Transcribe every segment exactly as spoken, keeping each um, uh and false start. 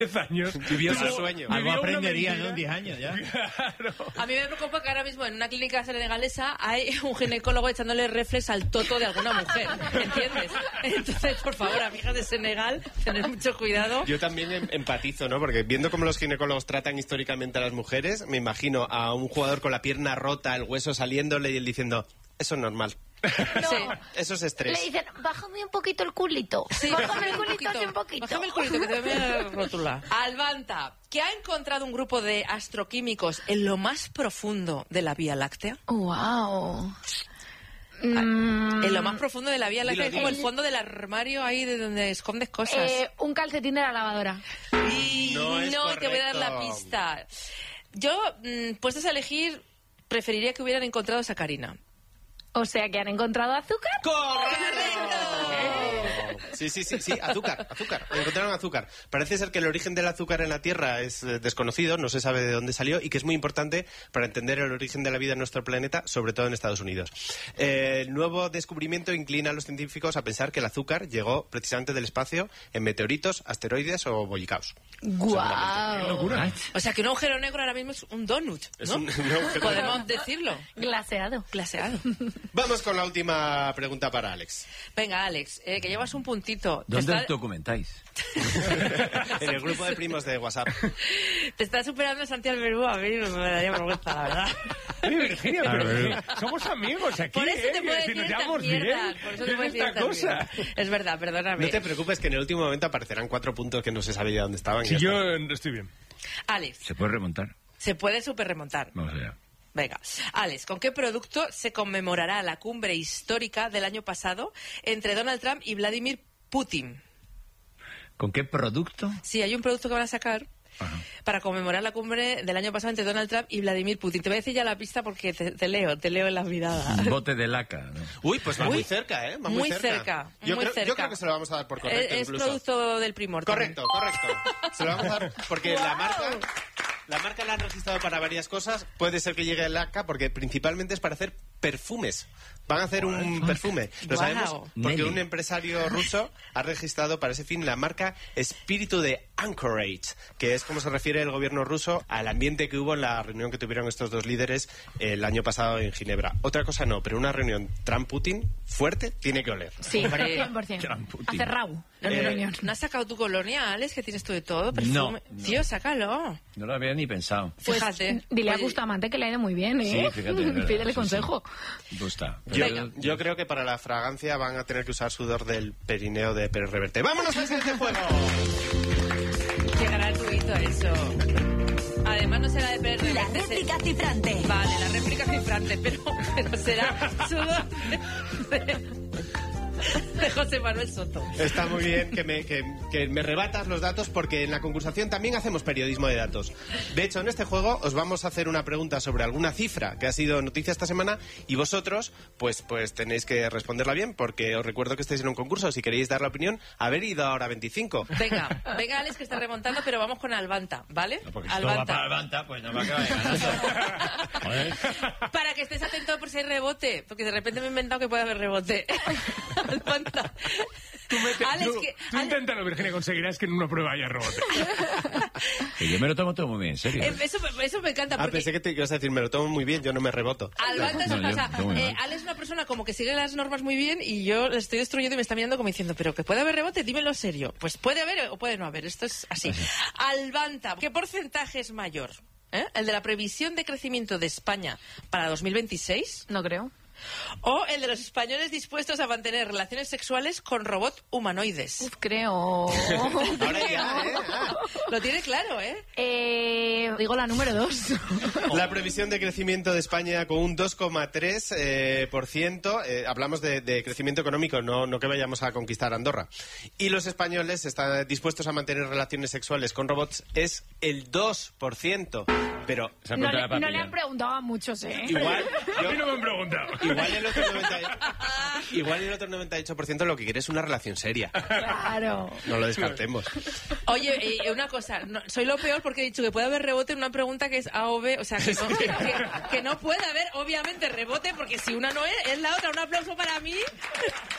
diez años. Vivió su sueño. Algo aprendería, ¿no? En diez años ya. Claro. A mí me preocupa que ahora mismo en una clínica senegalesa hay un ginecólogo echándole reflex al toto de alguna mujer, ¿entiendes? Entonces, por favor, amigas de Senegal, tener mucho cuidado. Yo también em- empatizo, ¿no? Porque viendo cómo los ginecólogos tratan históricamente a las mujeres, me imagino a un jugador con la pierna rota, el hueso saliéndole y él diciendo, eso es normal. No. Sí. Eso es estrés. Le dicen, bájame un poquito el culito. Sí, bájame el culito así un poquito. Bájame el culito, que te voy a rotular. Albanta, que ha encontrado un grupo de astroquímicos en lo más profundo de la Vía Láctea. Wow. Mm, En lo más profundo de la Vía Láctea, Dilo, es como dilo. el fondo del armario ahí de donde escondes cosas. eh, un calcetín de la lavadora. Y No es te voy a dar la correcto. pista. Yo, mm, puestos a elegir, preferiría que hubieran encontrado sacarina. O sea, que han encontrado azúcar. ¡Correcto! Sí, sí, sí, sí, azúcar, azúcar. Encontraron azúcar. Parece ser que el origen del azúcar en la Tierra es eh, desconocido, no se sabe de dónde salió y que es muy importante para entender el origen de la vida en nuestro planeta, sobre todo en Estados Unidos. Eh, el nuevo descubrimiento inclina a los científicos a pensar que el azúcar llegó precisamente del espacio en meteoritos, asteroides o bollicaos. Guau. O sea, que un agujero negro ahora mismo es un donut, ¿no? Es un- un agujero Podemos decirlo. Glaseado. Glaseado. Vamos con la última pregunta para Alex. Venga, Alex, eh, que llevas un puntito. Te ¿Dónde está, os documentáis? En el grupo de primos de WhatsApp. te está superando Santi Alberú, a mí me daría vergüenza, la verdad. Oye, Virginia, A pero ver. somos amigos aquí, Por eso ¿eh? te puedo Si decir nos esta llevamos mierda. bien, Por eso ¿qué te puedo es decir esta esta cosa? mierda. Es verdad, perdóname. No te preocupes que en el último momento aparecerán cuatro puntos que no se sabía dónde estaban. y Si ya yo está. estoy bien. Alex, ¿Se puede remontar? se puede super remontar. Vamos allá. Venga, Alex, ¿con qué producto se conmemorará la cumbre histórica del año pasado entre Donald Trump y Vladimir Putin? ¿Con qué producto? Sí, hay un producto que van a sacar Ajá. para conmemorar la cumbre del año pasado entre Donald Trump y Vladimir Putin. Te voy a decir ya la pista porque te, te leo, te leo en las miradas. Un bote de laca, ¿no? Uy, pues va Uy, muy cerca, ¿eh? Va muy, muy cerca, Yo, muy creo, cerca. yo creo que se lo vamos a dar por correcto, es, es incluso. producto del Primor. también. Correcto, correcto. Se lo vamos a dar porque la marca... La marca la han registrado para varias cosas. Puede ser que llegue el A C A porque principalmente es para hacer perfumes. Van a hacer un perfume. Lo Guau. sabemos porque Nelly. un empresario ruso ha registrado para ese fin la marca Espíritu de Anchorage, que es como se refiere el gobierno ruso al ambiente que hubo en la reunión que tuvieron estos dos líderes el año pasado en Ginebra. Otra cosa no, pero una reunión Trump-Putin fuerte tiene que oler. Sí, Hombre. cien por ciento. Gran Putin. Hace rabo. La Eh, reunión. ¿No has sacado tu colonia, Alex, que tienes tú de todo? Perfume. No, no. Tío, sácalo. No lo había ni pensado. Pues Fíjate. dile a Oye, Bustamante que le ha ido muy bien, ¿eh? Sí, fíjate. es verdad. Pídele Sí, consejo. sí. Gusta. Yo, Venga. yo creo que para la fragancia van a tener que usar sudor del perineo de Pérez Reverte. ¡Vámonos al siguiente juego! Qué gratuito eso. Además no será de Pérez La Reverte, se- réplica cifrante. Vale, la réplica cifrante, pero, pero será sudor de, de- de José Manuel Soto. Está muy bien que me, que, que me rebatas los datos porque en la concursación también hacemos periodismo de datos. De hecho, en este juego os vamos a hacer una pregunta sobre alguna cifra que ha sido noticia esta semana y vosotros pues, pues tenéis que responderla bien porque os recuerdo que estáis en un concurso. Si queréis dar la opinión, haber ido ahora veinticinco. Venga, venga Alex que está remontando, pero vamos con Albanta, ¿vale? No, porque si todo va para Albanta, pues no va a acabar ganando. Joder. Para que estés atento por si hay rebote, porque de repente me he inventado que puede haber rebote. Albanta. Tú, mete- Alex, tú- que- tú Ale- inténtalo, Virginia, conseguirás que en una prueba haya rebote. Que yo me lo tomo todo muy bien, en serio. Eh, Eso, eso me encanta. Ah, Porque pensé que te ibas a decir, me lo tomo muy bien, yo no me reboto. Albanta No, eso yo pasa. tomo muy Eh, mal. Alex es una persona como que sigue las normas muy bien y yo le estoy destruyendo y me está mirando como diciendo, pero que puede haber rebote, dímelo serio. Pues puede haber o puede no haber, esto es así. Albanta, ¿qué porcentaje es mayor? ¿Eh? ¿El de la previsión de crecimiento de España para dos mil veintiséis? No creo. ¿O el de los españoles dispuestos a mantener relaciones sexuales con robots humanoides? Uf, creo. Ahora ya, ¿eh? Ah. Lo tiene claro, ¿eh? Eh, digo la número dos. La previsión de crecimiento de España con un dos coma tres eh, por ciento. Eh, hablamos de, de crecimiento económico, no, no que vayamos a conquistar Andorra. Y los españoles están dispuestos a mantener relaciones sexuales con robots es el dos por ciento. Pero Esa No pregunta le, era para no le pillar. han preguntado a muchos, ¿eh? igual, A yo- mí no me han preguntado. igual el otro noventa y ocho igual el otro noventa y ocho por ciento lo que quiere es una relación seria. Claro. No lo descartemos. Oye, eh, una cosa, no, soy lo peor porque he dicho que puede haber rebote en una pregunta que es A o B, o sea, que no, que, que no puede haber, obviamente, rebote, porque si una no es, es la otra. Un aplauso para mí.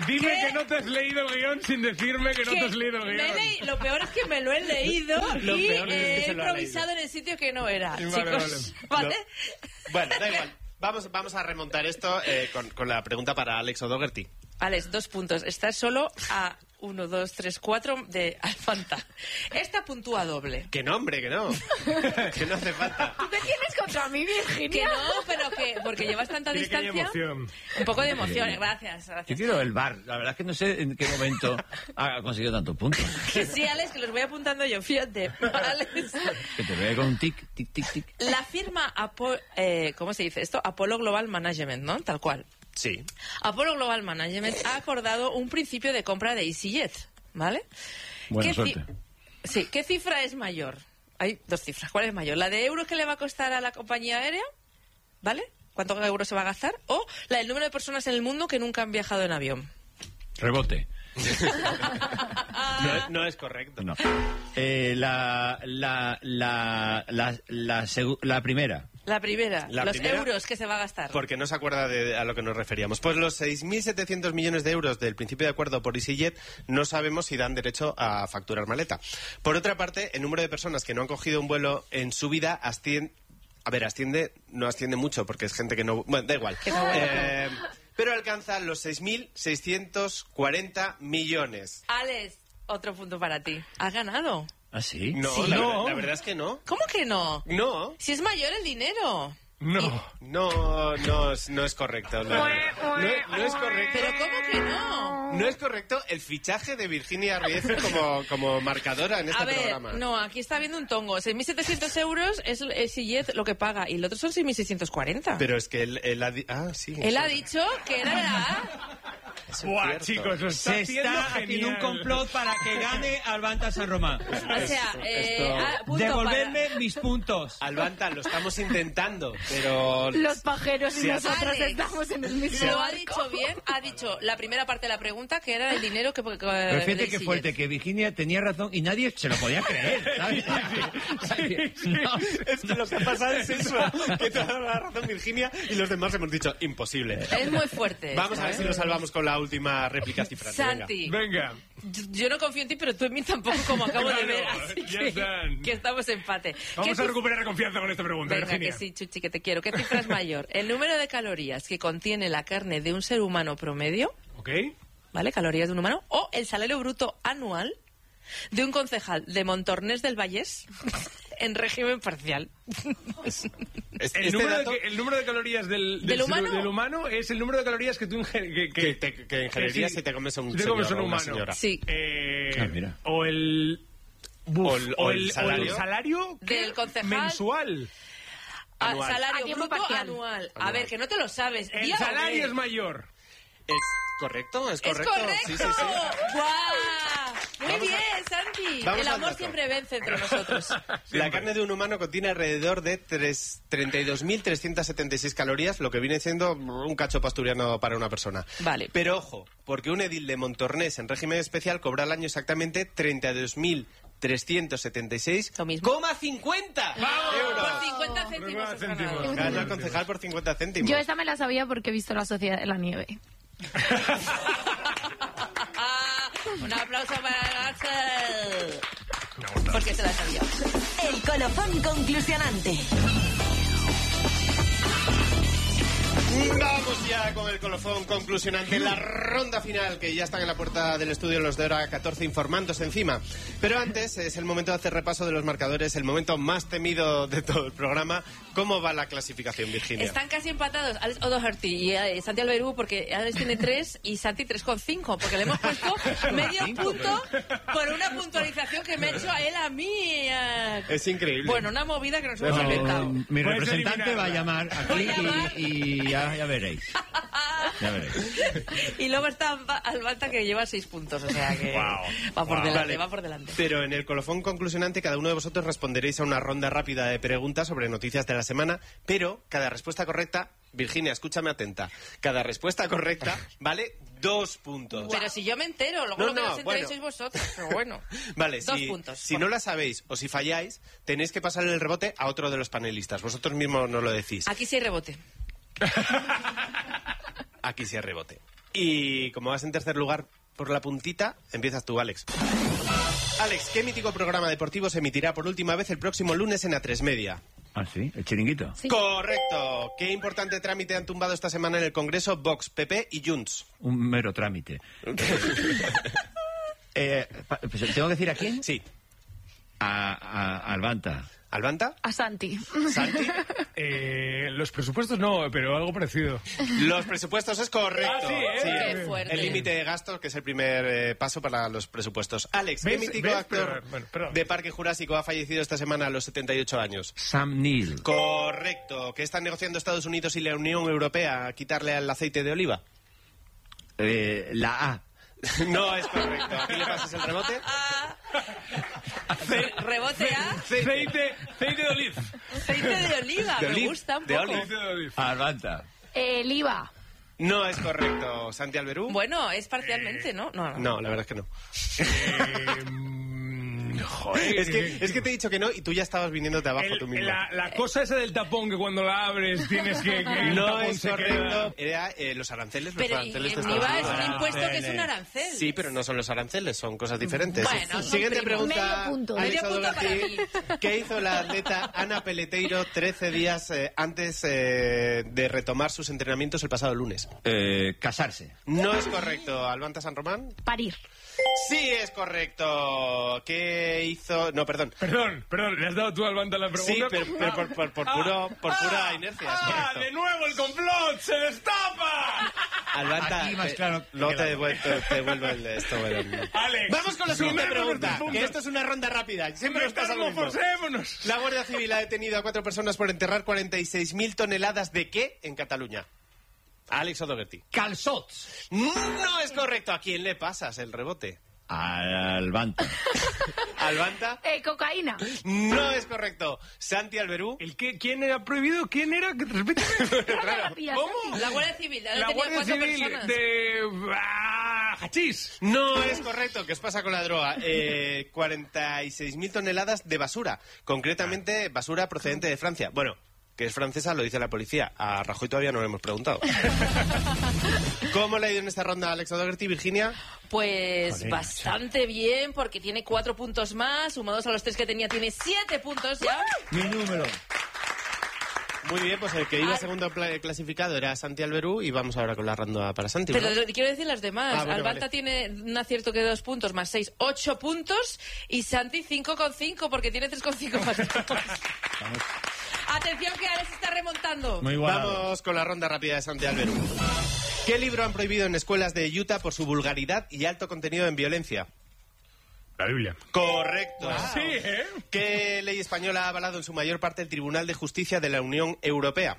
Dime ¿Qué? que no te has leído el guión sin decirme que no Que te has leído el me he guión. leí- lo peor es que me lo he leído Lo y peor es que he se lo ha improvisado en el sitio que no era, Vale, chicos. ¿Vale? Bueno, da igual. Vamos, vamos a remontar esto eh, con, con la pregunta para Alex O'Doherty. Alex, dos puntos. Estás solo a uno, dos, tres, cuatro de Alfanta. Esta puntúa doble. Que no, hombre, que no. Que no hace falta. ¿Tú te tienes contra mí, Virginia? Que no, pero que porque llevas tanta Tiene que haya distancia. emoción. Un poco de emoción, gracias, Yo gracias. quiero el bar. La verdad es que no sé en qué momento ha conseguido tantos puntos. Que sí, Alex, que los voy apuntando yo, fíjate. Alex. Que te veo con un tic, tic, tic, tic. La firma Apo- eh, ¿cómo se dice esto? Apollo Global Management, ¿no? Tal cual. Sí. Apollo Global Management ha acordado un principio de compra de EasyJet, ¿vale? Buena ¿Qué ci- suerte. Sí, ¿qué cifra es mayor? Hay dos cifras. ¿Cuál es mayor? ¿La de euros que le va a costar a la compañía aérea? ¿Vale? ¿Cuántos euros se va a gastar? ¿O la del número de personas en el mundo que nunca han viajado en avión? Rebote. No, es- no es correcto. No. Eh, la, la, la, la, la, segu- la primera. La primera, La los primera, euros que se va a gastar. Porque no se acuerda de a lo que nos referíamos. Pues los seis mil setecientos millones de euros del principio de acuerdo por EasyJet no sabemos si dan derecho a facturar maleta. Por otra parte, el número de personas que no han cogido un vuelo en su vida asciende... A ver, asciende, no asciende mucho porque es gente que no... Bueno, da igual. Que no vuela. Eh, pero alcanza los seis mil seiscientos cuarenta millones. Alex, otro punto para ti. ¿Has ganado? ¿Ah, sí? No, Sí. la, No. verdad- la verdad es que no. ¿Cómo que no? No. Si es mayor el dinero. No. No, no, es- no es correcto. No, no, no es correcto. ¿Pero cómo que no? No es correcto el fichaje de Virginia Riefe como, como marcadora en este A ver, programa. no, aquí está viendo un tongo. seis mil setecientos euros es el EasyJet lo que paga y el otro son seis mil seiscientos cuarenta. Pero es que él, él ha di- Ah, sí. Él ha eso- dicho que era verdad. eso es Buah, cierto. chicos, lo está Se haciendo está haciendo un genial. complot para que gane Albanta San Román. O sea, eh, esto- ah, punto Devolverme mis puntos. Albanta, lo estamos intentando, pero... Los pajeros y Sí, nosotros Alex. estamos en el para- mismo Lo ha barco. dicho bien, ha dicho la primera parte de la pregunta que era el dinero que... que Pero del fíjate que EasyJet. fuerte, que Virginia tenía razón y nadie se lo podía creer. ¿sabes? No, Es que lo que ha pasado es eso, que te ha dado la razón Virginia y los demás hemos dicho imposible. Es muy fuerte. Vamos a ver esto, si ¿eh? lo salvamos con la última réplica cifrante. venga. Santi, Venga. yo- yo no confío en ti, pero tú en mí tampoco, como acabo de Claro, ver. Así ya que, están. que estamos empate. Vamos ¿Qué a cif- recuperar la confianza con esta pregunta, Venga, Virginia. que sí, Chuchi, que te quiero. ¿Qué cifra es mayor? ¿El número de calorías que contiene la carne de un ser humano promedio? ¿Ok? ¿Vale? Calorías de un humano. ¿O el salario bruto anual de un concejal de Montornés del Vallés en régimen parcial? Es- El, este número dato de, que- el número de calorías del, ¿Del ser- humano? del humano es el número de calorías que tú inge- que, que, te- que ingerirías sí, si te comes a un si te comes señor un o una humano. señora. Sí. Eh, Ah, mira. O el... buf, O el- o el salario. o el salario ¿qué? Del concejal. mensual. Ah, Anual. salario A tiempo bruto parcial. anual. A Anual. ver, que no te lo sabes. El Di a salario ver. es mayor. ¿Es correcto? ¿Es ¡Es correcto? correcto! Sí, sí, sí. ¡Guau! Muy Vamos bien, a- Santi. vamos El al amor dato. siempre vence entre nosotros. La carne de un humano contiene alrededor de tres- treinta y dos mil trescientas setenta y seis calorías, lo que viene siendo un cachopo asturiano para una persona. Vale. Pero ojo, porque un edil de Montornés en régimen especial cobra al año exactamente treinta y dos mil trescientos setenta y seis Lo mismo. coma cincuenta euros. Por cincuenta céntimos has Céntimos. ganado. Gana el concejal por cincuenta céntimos. Yo esta me la sabía porque he visto La Sociedad de la Nieve. Un aplauso para Axel. Porque se la sabía. El colofón conclusionante. Vamos ya con el colofón conclusionante, la ronda final, que ya están en la puerta del estudio los de hora catorce informándose encima. Pero antes es el momento de hacer repaso de los marcadores, el momento más temido de todo el programa. ¿Cómo va la clasificación, Virginia? Están casi empatados Alex O'Doherty y eh, Santi Alberú, porque Alex tiene tres y Santi tres coma cinco, porque le hemos puesto medio punto por una puntualización que me ha hecho a él a mí. eh. Es increíble. Bueno, una movida que nos hemos No, inventado. mi Puedes representante va a llamar Voy aquí a llamar. y, y ya, ya veréis. Ya veréis. Y luego está Alba- Albanta, que lleva seis puntos, o sea que va por delante, Vale. va por delante. Pero en el colofón conclusionante cada uno de vosotros responderéis a una ronda rápida de preguntas sobre noticias de la semana, pero cada respuesta correcta, Virginia, escúchame atenta, cada respuesta correcta vale dos puntos. Pero si yo me entero, luego No, lo que no, no os bueno. enteréis sois vosotros, pero bueno. Vale, Dos si, puntos. si Bueno. no la sabéis o si falláis, tenéis que pasarle el rebote a otro de los panelistas. Vosotros mismos no lo decís. Aquí sí hay rebote. Aquí sí hay rebote. Y como vas en tercer lugar por la puntita, empiezas tú, Alex. Alex, ¿qué mítico programa deportivo se emitirá por última vez el próximo lunes en A tres Media? Ah, sí, el chiringuito. Sí. Correcto. ¿Qué importante trámite han tumbado esta semana en el Congreso Vox, P P y Junts? Un mero trámite. eh, pa- pues, ¿Tengo que decir a quién? Sí. A, a, a Albanta. ¿Albanta? A Santi. ¿Santi? Eh, los presupuestos no, pero algo parecido. Los presupuestos es correcto. Ah, sí, ¿eh? Qué fuerte. El límite de gastos, que es el primer eh, paso para los presupuestos. Alex, ¿qué ¿Ves? mítico ¿Ves? actor Pero, bueno, perdón. de Parque Jurásico ha fallecido esta semana a los setenta y ocho años? Sam Neill. Correcto. ¿Qué están negociando Estados Unidos y la Unión Europea a quitarle al aceite de oliva? Eh, la A. No es correcto. ¿Aquí le pasas el rebote? Re- Rebote a Aceite, aceite de oliva. aceite de oliva. De Me oliv- gusta un de poco. oliv. Aceite de oliva. Albanta. El I V A. No es correcto. ¿Santi Alberú? Bueno, es parcialmente, ¿no? No, no. No, la verdad es que no. Eh, mm, joder. Es que, es que te he dicho que no y tú ya estabas viniéndote abajo El- tú mismo. la, la cosa esa del tapón que cuando la abres tienes que... que el No tapón es se correcto. queda- Era eh, los aranceles. Los Pero aranceles de el Estados I V A es Unidos. un impuesto que es un Aranceles. arancel. Sí, pero no son los aranceles, son cosas diferentes. Bueno, son Siguiente primos. pregunta. Medio punto. Alex Medio punto para O'Doherty. ¿Qué hizo la atleta Ana Peleteiro trece días eh, antes eh, de retomar sus entrenamientos el pasado lunes? Eh, casarse. No es correcto. ¿Albanta San Román? Parir. Sí es correcto. ¿Qué hizo? No, perdón. Perdón, perdón, ¿le has dado tú al Banta la pregunta? Sí, pero, pero por, por- por puro, por pura Ah, inercia. es ¡Ah, correcto. de nuevo el complot! ¡Se destapa! Albanta, Aquí más te- claro no que te, la- devuelvo, te, te devuelvo el esto. bueno. Alex, Vamos con la siguiente sumemos pregunta, nuestros puntos. que esto es una ronda rápida. Siempre nos pasa lo mismo. Metamorfosémonos. La Guardia Civil ha detenido a cuatro personas por enterrar cuarenta y seis mil toneladas de qué en Cataluña. Alex O'Doherty. Calzots. No es correcto. ¿A quién le pasas el rebote? Albanta. ¿Albanta? Eh, cocaína. No es correcto. ¿Santi Alberú? ¿El qué, ¿Quién era prohibido? ¿Quién era? Repíteme. Claro. ¿Cómo? La Guardia Civil. Ha La detenido Guardia cuatro Civil personas. de... Ah, hachís. No es correcto. ¿Qué os pasa con la droga? Eh, cuarenta y seis mil toneladas de basura. Concretamente, basura procedente de Francia. Bueno, que es francesa, lo dice la policía. A Rajoy todavía no le hemos preguntado. ¿Cómo le ha ido en esta ronda a Alex O'Doherty, Virginia? Pues Joder, bastante bien, porque tiene cuatro puntos más. Sumados a los tres que tenía, tiene siete puntos ya. Mi número. Muy bien, pues el que iba Ah. segundo pla- clasificado era Santi Alberú y vamos ahora con la ronda para Santi. Pero ¿no? lo- quiero decir las demás. Ah, bueno, Albanta vale. tiene un acierto que de dos puntos más seis, ocho puntos. Y Santi cinco con cinco, porque tiene tres con cinco más dos. Atención que Alex está remontando. Muy igualado. Vamos con la ronda rápida de Santi Alberú. ¿Qué libro han prohibido en escuelas de Utah por su vulgaridad y alto contenido en violencia? La Biblia. Correcto. Sí, ¿eh? ¿Qué ley española ha avalado en su mayor parte el Tribunal de Justicia de la Unión Europea?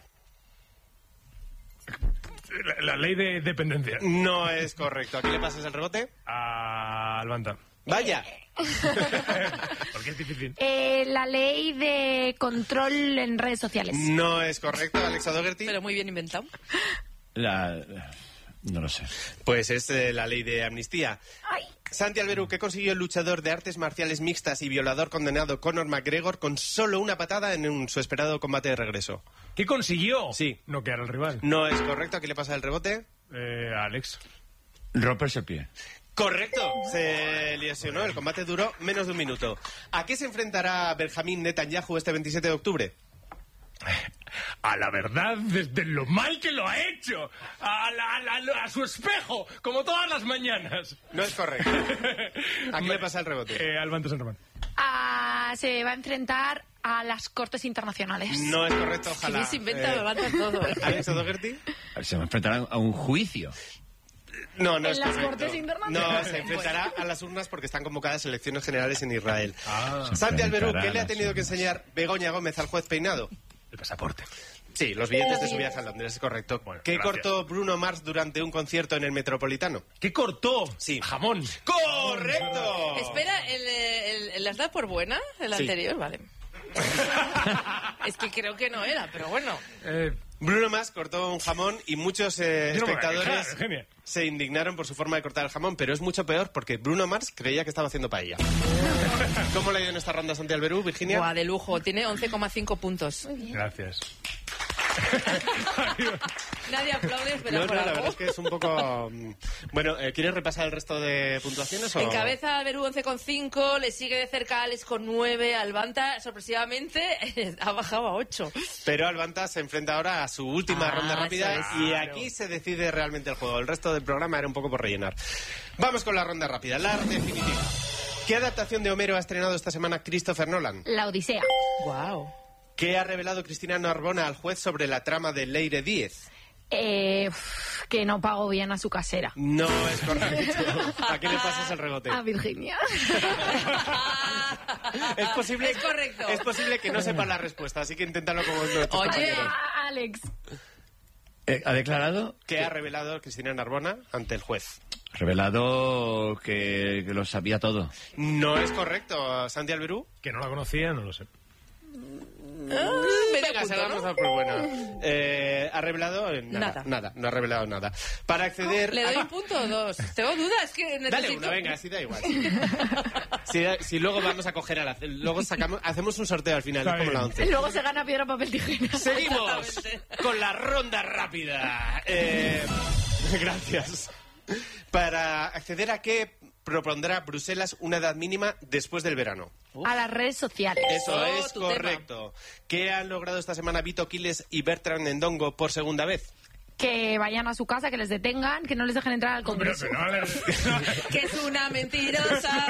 La, la ley de dependencia. No es correcto. ¿Aquí le pasas el rebote? A Albanta. Vaya. Porque es difícil. Eh, la ley de control en redes sociales. No es correcto, Alex O'Doherty. Pero muy bien inventado. La, la- no lo sé. Pues es eh, la ley de amnistía. Ay. Santi Alberú, ¿qué consiguió el luchador de artes marciales mixtas y violador condenado Conor McGregor con solo una patada en un- su esperado combate de regreso? ¿Qué consiguió? Sí. Noquear al rival. No es correcto. ¿Aquí le pasa el rebote? Eh, Alex. Romperse el pie. Correcto. Se lesionó. El combate duró menos de un minuto. ¿A qué se enfrentará Benjamín Netanyahu este veintisiete de octubre? A la verdad, desde lo mal que lo ha hecho. A, la- a la- a su espejo, como todas las mañanas. No es correcto. ¿Aquí le pasa el rebote? Eh, Albanta San Román. Ah, se va a enfrentar a las cortes internacionales. No es correcto, Que ojalá. bien se inventa, Eh, levanta todo. ¿Alex O'Doherty? Se va a enfrentar a un juicio. No, no ¿En es las correcto. Cortes Internacionales? No, se enfrentará a las urnas porque están convocadas elecciones generales en Israel. Ah. Santi Alberú, enfrentará ¿qué a le ha las tenido que urnas. enseñar Begoña Gómez al juez Peinado? El pasaporte. Sí, los billetes de su viaje a Londres, es correcto. Bueno, ¿Qué gracias. cortó Bruno Mars durante un concierto en el Metropolitano? ¿Qué cortó? Sí. Jamón. ¡Correcto! Espera, ¿el, el, el- ¿las da por buena? El Sí. anterior, vale. Es que creo que no era, pero bueno. Eh, Bruno Mars cortó un jamón y muchos eh, Yo no me voy a espectadores quejar, Eugenia. se indignaron por su forma de cortar el jamón, pero es mucho peor porque Bruno Mars creía que estaba haciendo paella. ¿Cómo le ha ido en esta ronda Santi Alberú, Virginia? Buah, de lujo. Tiene once coma cinco puntos. gracias. Nadie aplaude, pero No, por no, la algo. verdad es que es un poco... Bueno, eh, ¿quieres repasar el resto de puntuaciones? O... Encabeza Alberú once coma cinco, le sigue de cerca Alex con nueve, Albanta, sorpresivamente, ha bajado a ocho. Pero Albanta se enfrenta ahora a su última Ah, ronda rápida eso es. y aquí se decide realmente el juego. El resto del programa era un poco por rellenar. Vamos con la ronda rápida, la definitiva. ¿Qué adaptación de Homero ha estrenado esta semana Christopher Nolan? La Odisea. Wow. ¿Qué ha revelado Cristina Narbona al juez sobre la trama de Leire Díez? Eh, uf, que no pago bien a su casera. No es correcto. ¿A qué le pasas el rebote? A Virginia. Es posible, Es correcto. Es posible que no sepa la respuesta, así que inténtalo como nuestros Oye. compañeros. A Alex. Eh, ¿Ha declarado? ¿Qué ha revelado Cristina Narbona ante el juez? Revelado que, que lo sabía todo. No es correcto, Santi Alberú. Que no la conocía, no lo sé. Medio Venga, punto, se la ¿no? damos a por buena. Eh, ¿Ha revelado? eh, Nada, Nada. nada. No ha revelado nada. Para acceder... ¿Le doy a- un punto o dos? Tengo dudas, que necesito... Dale una, venga, así da igual. Si, si luego vamos a coger a la... Luego sacamos, hacemos un sorteo al final, Está es como bien. la once. Luego se gana piedra, papel, tijera. Seguimos Exactamente. con la ronda rápida. Eh, gracias. Para acceder a qué propondrá Bruselas una edad mínima después del verano. A las redes sociales. Eso Oh, es tu correcto. ¿Qué han logrado esta semana Vito Quiles y Bertrand Endongo por segunda vez? Que vayan a su casa, que les detengan, que no les dejen entrar al Pero, Congreso. pero, ale- Que es una mentirosa,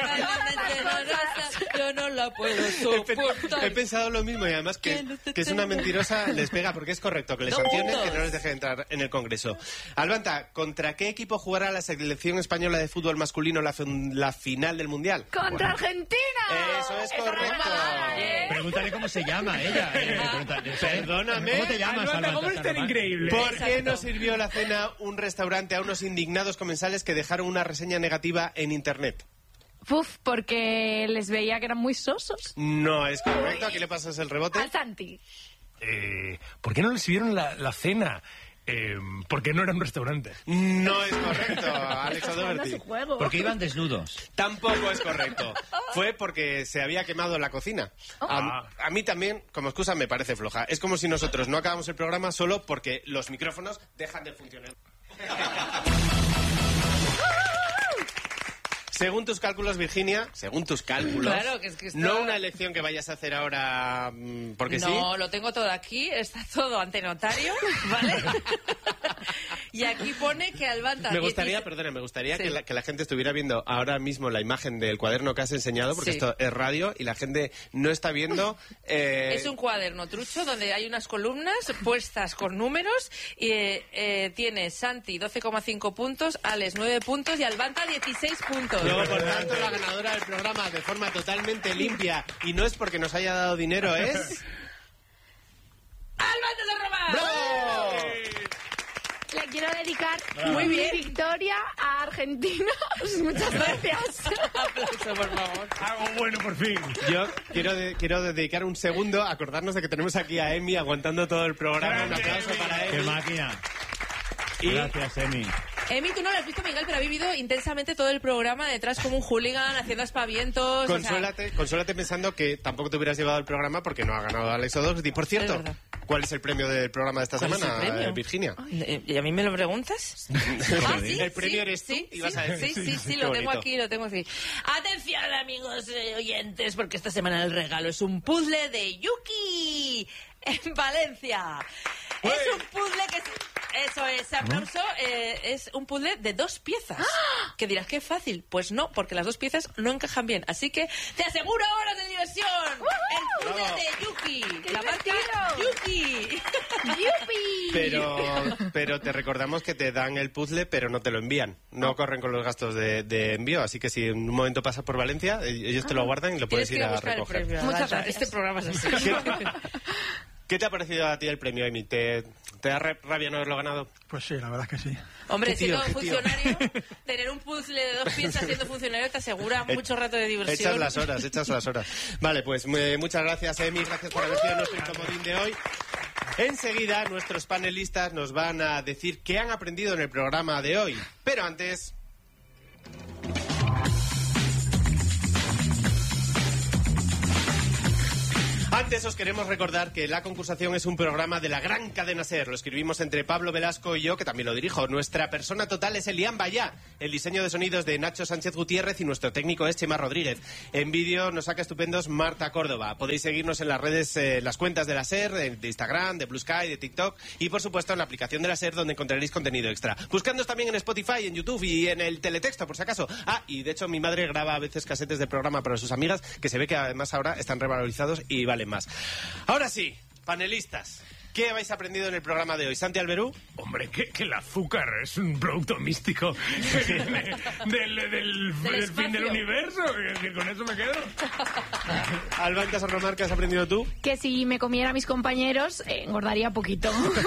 yo no la puedo He, pe- soportar. he pensado lo mismo y además que, que es una mentirosa les pega porque es correcto que les Dos sancionen, puntos. que no les deje entrar en el Congreso. Albanta, ¿contra qué equipo jugará la selección española de fútbol masculino la, fin- la final del Mundial? ¡Contra Argentina! Eso es Esa no correcto. me la dan, ¿eh? Pregúntale cómo se llama ella. Eh, pregúntale, Perdóname. ¿Cómo te llamas, Albanta, Albanta ¿cómo es tan Carvajal? increíble? ¿Por qué no sirvió la cena un restaurante a unos indignados comensales que dejaron una reseña negativa en Internet? Uf, porque les veía que eran muy sosos. No es correcto. ¿A qué le pasas el rebote? Al Santi. Eh, ¿Por qué no le sirvieron la, la cena? Eh, porque no era un restaurante. No es correcto, Alex Jugando a O'Doherty. su juego. Porque iban desnudos. Tampoco es correcto. Fue porque se había quemado la cocina. A, a mí también, como excusa, me parece floja. Es como si nosotros no acabamos el programa solo porque los micrófonos dejan de funcionar. Según tus cálculos, Virginia, según tus cálculos, Claro, que es que está- no una elección que vayas a hacer ahora mm, porque sí. No, lo tengo todo aquí, está todo ante notario, ¿vale? Y aquí pone que Albanta... Me gustaría, dieciséis perdona, me gustaría Sí. que, la, que la gente estuviera viendo ahora mismo la imagen del cuaderno que has enseñado, porque Sí. esto es radio y la gente no está viendo... eh, Es un cuaderno trucho donde hay unas columnas puestas con números y eh, eh, tiene Santi doce coma cinco puntos, Alex nueve puntos y Albanta dieciséis puntos. Luego, por tanto, la ganadora del programa de forma totalmente limpia, y no es porque nos haya dado dinero, es... ¡Albanta de Roma! ¡Bravo! Le quiero dedicar Muy mi bien. victoria a Argentina. Muchas gracias. Aplauso, por favor. Algo bueno, por fin. Yo quiero, de- quiero dedicar un segundo a acordarnos de que tenemos aquí a Emi aguantando todo el programa. Un aplauso para ¡Qué Emi. máquina! Y Gracias, Emi. Emi, tú no lo has visto, Miguel, pero ha vivido intensamente todo el programa detrás como un hooligan, haciendo aspavientos. o sea, consuélate, consuélate pensando que tampoco te hubieras llevado el programa porque no ha ganado Alex O'Doherty. Por cierto, Es verdad. ¿cuál es el premio del programa de esta ¿cuál es el semana, premio? eh, Virginia? Ay, ¿Y a mí me lo preguntas? Ah, sí, El premio sí, eres tú, sí, ibas sí, a decir. sí, sí, sí, Qué lo tengo bonito. aquí, lo tengo aquí. Atención, amigos eh, oyentes, porque esta semana el regalo es un puzzle de Yuki en Valencia. Es un puzzle que... Eso es, aplauso. Eh, es un puzzle de dos piezas. Que dirás, qué fácil. Pues no, porque las dos piezas no encajan bien. Así que te aseguro horas de diversión. El puzzle Bravo. de Yuki. ¡Qué La marca divertido! Yuki. ¡Yupi! Pero, pero te recordamos que te dan el puzzle, pero no te lo envían. No corren con los gastos de, de envío. Así que si en un momento pasas por Valencia, ellos te lo guardan y lo puedes Tienes que ir ir a a buscar el recoger. premio. Muchas Alba. gracias. Este programa es así. ¿Qué, qué te ha parecido a ti el premio, Emi? ¿Te, te da re- rabia no haberlo ganado? Pues sí, la verdad es que sí. Hombre, Qué tío, siendo qué tío. funcionario, tener un puzzle de dos piezas siendo funcionario te asegura Eh, mucho rato de diversión. Echas las horas, echas las horas. Vale, pues eh, muchas gracias, Emi. Gracias por haber sido nuestro comodín de hoy. Enseguida, nuestros panelistas nos van a decir qué han aprendido en el programa de hoy. Pero antes... Antes os queremos recordar que La Concursación es un programa de la gran cadena SER. Lo escribimos entre Pablo Velasco y yo, que también lo dirijo. Nuestra persona total es Elian Bayá. El diseño de sonidos de Nacho Sánchez Gutiérrez y nuestro técnico es Chema Rodríguez. En vídeo nos saca estupendos Marta Córdoba. Podéis seguirnos en las redes, eh, las cuentas de la SER, de Instagram, de Blue Sky, de TikTok y por supuesto en la aplicación de la SER, donde encontraréis contenido extra. Buscándonos también en Spotify, en YouTube y en el teletexto, por si acaso. Ah, y de hecho mi madre graba a veces casetes del programa para sus amigas, que se ve que además ahora están revalorizados y valen más. Ahora sí, panelistas, ¿qué habéis aprendido en el programa de hoy? Santi Alberú. Hombre, que, que el azúcar es un producto místico que viene del, del, del, del fin del universo, que, que con eso me quedo. Albanta San Román, ¿qué has aprendido tú? Que si me comiera a mis compañeros, eh, engordaría poquito.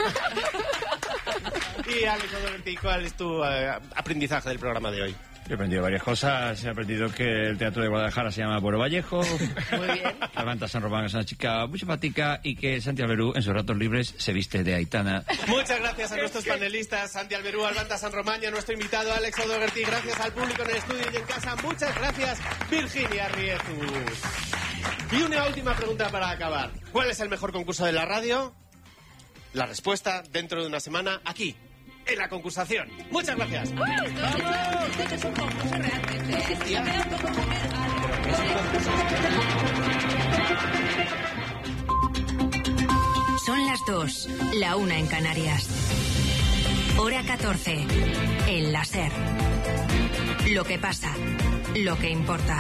Y Alex O'Doherty, ¿cuál es tu eh, aprendizaje del programa de hoy? He aprendido varias cosas. He aprendido que el Teatro de Guadalajara se llama Pueblo Vallejo. Muy bien. Albanta San Román es una chica muy simpática y que Santi Alberú en sus ratos libres se viste de Aitana. Muchas gracias a nuestros panelistas, Santi Alberú, Albanta San Román y a nuestro invitado Alex O'Doherty. Gracias al público en el estudio y en casa. Muchas gracias, Virginia Riezus. Y una última pregunta para acabar. ¿Cuál es el mejor concurso de la radio? La respuesta dentro de una semana aquí, en La Concursación. Muchas gracias. Uy, esto, esto es un concurso realmente. ¿Eh? Sí, me da un poco como que- Son las dos, la una en Canarias. Hora catorce, en la SER. Lo que pasa, lo que importa.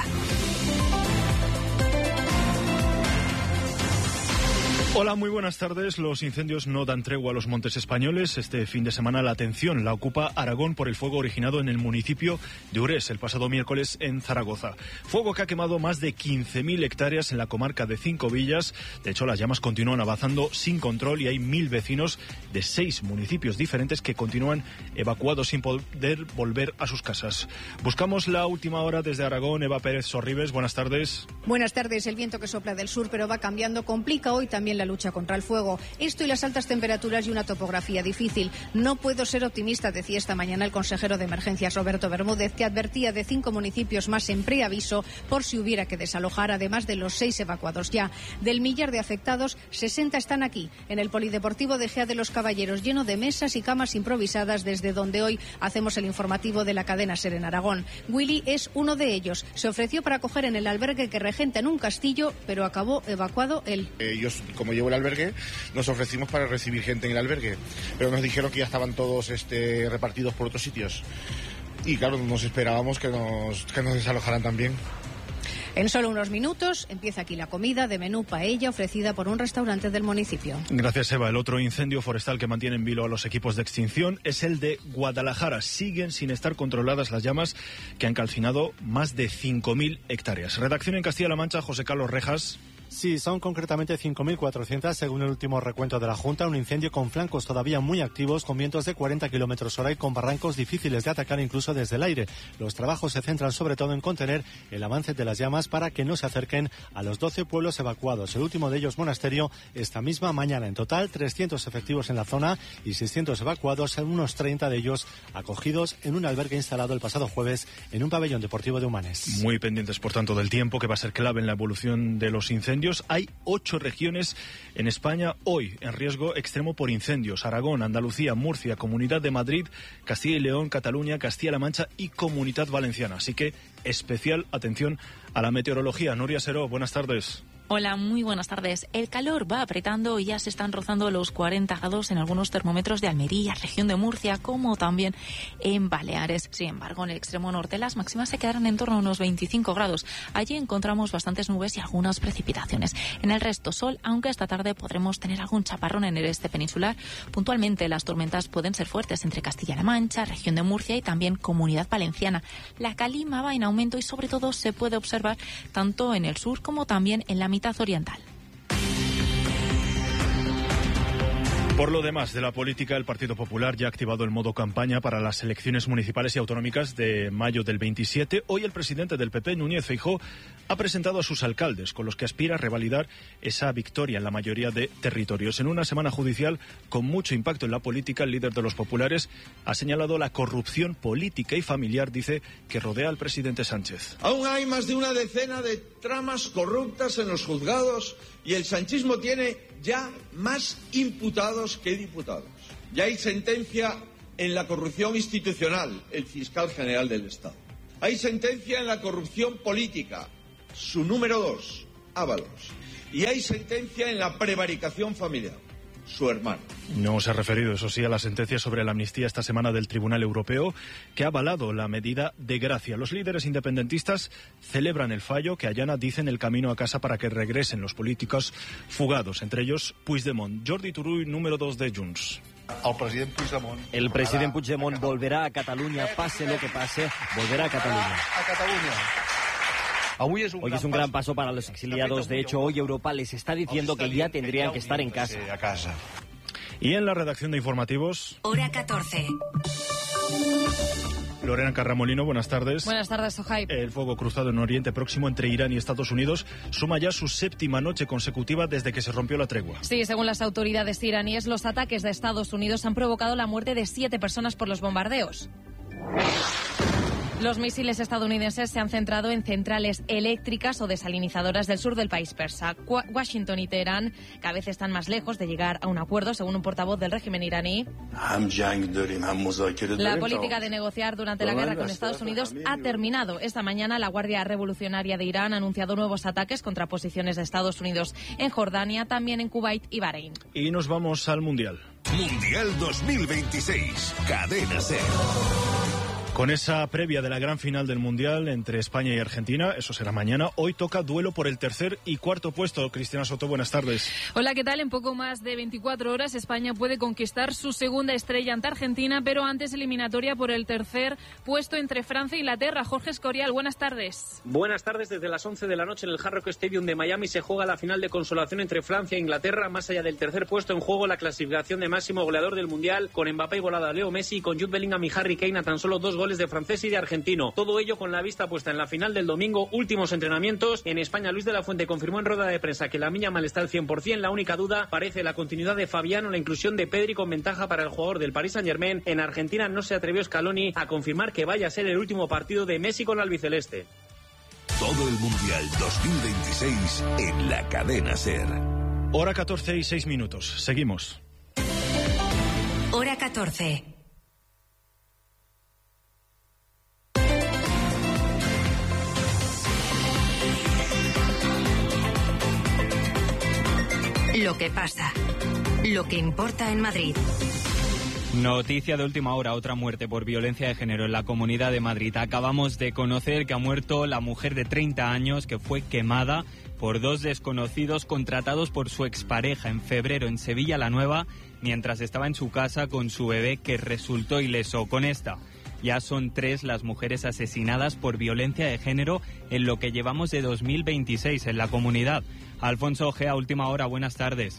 Hola, muy buenas tardes. Los incendios no dan tregua a los montes españoles. Este fin de semana la atención la ocupa Aragón por el fuego originado en el municipio de Urés el pasado miércoles en Zaragoza. Fuego que ha quemado más de quince mil hectáreas en la comarca de Cinco Villas. De hecho, las llamas continúan avanzando sin control y hay mil vecinos de seis municipios diferentes que continúan evacuados sin poder volver a sus casas. Buscamos la última hora desde Aragón. Eva Pérez Sorribes, buenas tardes. Buenas tardes. El viento que sopla del sur pero va cambiando complica hoy también la lucha contra el fuego. Esto y las altas temperaturas y una topografía difícil. No puedo ser optimista, decía esta mañana el consejero de Emergencias Roberto Bermúdez, que advertía de cinco municipios más en preaviso por si hubiera que desalojar, además de los seis evacuados ya. Del millar de afectados, sesenta están aquí, en el Polideportivo de Gea de los Caballeros, lleno de mesas y camas improvisadas, desde donde hoy hacemos el informativo de la cadena SER en Aragón. Willy es uno de ellos. Se ofreció para acoger en el albergue que regenta en un castillo, pero acabó evacuado él. Ellos, como llevo el albergue, nos ofrecimos para recibir gente en el albergue, pero nos dijeron que ya estaban todos este, repartidos por otros sitios. Y claro, nos esperábamos que nos, que nos desalojaran también. En solo unos minutos empieza aquí la comida de menú paella ofrecida por un restaurante del municipio. Gracias, Eva. El otro incendio forestal que mantiene en vilo a los equipos de extinción es el de Guadalajara. Siguen sin estar controladas las llamas que han calcinado más de cinco mil hectáreas. Redacción en Castilla-La Mancha, José Carlos Rejas. Sí, son concretamente cinco mil cuatrocientas según el último recuento de la Junta, un incendio con flancos todavía muy activos, con vientos de cuarenta kilómetros hora y con barrancos difíciles de atacar incluso desde el aire. Los trabajos se centran sobre todo en contener el avance de las llamas para que no se acerquen a los doce pueblos evacuados. El último de ellos, Monasterio, esta misma mañana. En total, trescientos efectivos en la zona y seiscientos evacuados, unos treinta de ellos acogidos en un albergue instalado el pasado jueves en un pabellón deportivo de Humanes. Muy pendientes, por tanto, del tiempo, que va a ser clave en la evolución de los incendios. Hay ocho regiones en España hoy en riesgo extremo por incendios: Aragón, Andalucía, Murcia, Comunidad de Madrid, Castilla y León, Cataluña, Castilla-La Mancha y Comunidad Valenciana. Así que especial atención a la meteorología. Nuria Seró, buenas tardes. Hola, muy buenas tardes. El calor va apretando y ya se están rozando los cuarenta grados en algunos termómetros de Almería, región de Murcia, como también en Baleares. Sin embargo, en el extremo norte las máximas se quedarán en torno a unos veinticinco grados. Allí encontramos bastantes nubes y algunas precipitaciones. En el resto, sol, aunque esta tarde podremos tener algún chaparrón en el este peninsular. Puntualmente, las tormentas pueden ser fuertes entre Castilla-La Mancha, región de Murcia y también Comunidad Valenciana. La calima va en aumento y sobre todo se puede observar tanto en el sur como también en la mitad oriental. Por lo demás, de la política, el Partido Popular ya ha activado el modo campaña para las elecciones municipales y autonómicas de mayo del veintisiete. Hoy el presidente del P P, Núñez Feijóo, ha presentado a sus alcaldes, con los que aspira a revalidar esa victoria en la mayoría de territorios. En una semana judicial con mucho impacto en la política, el líder de los populares ha señalado la corrupción política y familiar, dice, que rodea al presidente Sánchez. Aún hay más de una decena de tramas corruptas en los juzgados y el sanchismo tiene ya más imputados que diputados. Ya hay sentencia en la corrupción institucional, el fiscal general del Estado. Hay sentencia en la corrupción política, su número dos, Ábalos. Y hay sentencia en la prevaricación familiar, su hermano. No se ha referido, eso sí, a la sentencia sobre la amnistía esta semana del Tribunal Europeo, que ha avalado la medida de gracia. Los líderes independentistas celebran el fallo que allana, dicen, el camino a casa para que regresen los políticos fugados, entre ellos Puigdemont. Jordi Turull, número dos de Junts. El president Puigdemont, el president Puigdemont volverá a Cataluña, pase lo que pase, volverá a Cataluña. A Cataluña. Hoy es, hoy es un gran paso para los exiliados. De hecho, hoy Europa les está diciendo que ya tendrían que estar en casa. Y en la redacción de informativos... Hora catorce. Lorena Carramolino, buenas tardes. Buenas tardes, Sohaib. El fuego cruzado en Oriente Próximo entre Irán y Estados Unidos suma ya su séptima noche consecutiva desde que se rompió la tregua. Sí, según las autoridades iraníes, los ataques de Estados Unidos han provocado la muerte de siete personas por los bombardeos. Los misiles estadounidenses se han centrado en centrales eléctricas o desalinizadoras del sur del país persa. Washington y Teherán cada vez están más lejos de llegar a un acuerdo, según un portavoz del régimen iraní. La política de negociar durante la guerra con Estados Unidos ha terminado. Esta mañana la Guardia Revolucionaria de Irán ha anunciado nuevos ataques contra posiciones de Estados Unidos en Jordania, también en Kuwait y Bahrein. Y nos vamos al Mundial. Mundial dos mil veintiséis. Cadena SER. Con esa previa de la gran final del Mundial entre España y Argentina, eso será mañana, hoy toca duelo por el tercer y cuarto puesto. Cristina Soto, buenas tardes. Hola, ¿qué tal? En poco más de veinticuatro horas España puede conquistar su segunda estrella ante Argentina, pero antes eliminatoria por el tercer puesto entre Francia e Inglaterra. Jorge Escorial, buenas tardes. Buenas tardes. Desde las once de la noche en el Hard Rock Stadium de Miami se juega la final de consolación entre Francia e Inglaterra. Más allá del tercer puesto en juego, la clasificación de máximo goleador del Mundial, con Mbappé igualado a Leo Messi y con Jude Bellingham y Harry Kane a tan solo dos goles de francés y de argentino. Todo ello con la vista puesta en la final del domingo. Últimos entrenamientos. En España, Luis de la Fuente confirmó en rueda de prensa que la Miña Mal está al cien por ciento. La única duda parece la continuidad de Fabián o la inclusión de Pedri con ventaja para el jugador del Paris Saint-Germain. En Argentina no se atrevió Scaloni a confirmar que vaya a ser el último partido de Messi con la albiceleste. Todo el Mundial dos mil veintiséis en la Cadena SER. Hora catorce y seis minutos. Seguimos. Hora catorce. Lo que pasa, lo que importa en Madrid. Noticia de última hora, otra muerte por violencia de género en la Comunidad de Madrid. Acabamos de conocer que ha muerto la mujer de treinta años que fue quemada por dos desconocidos contratados por su expareja en febrero en Sevilla la Nueva, mientras estaba en su casa con su bebé, que resultó ileso. Con esta ya son tres las mujeres asesinadas por violencia de género en lo que llevamos de dos mil veintiséis en la comunidad. Alfonso Ojea, última hora, buenas tardes.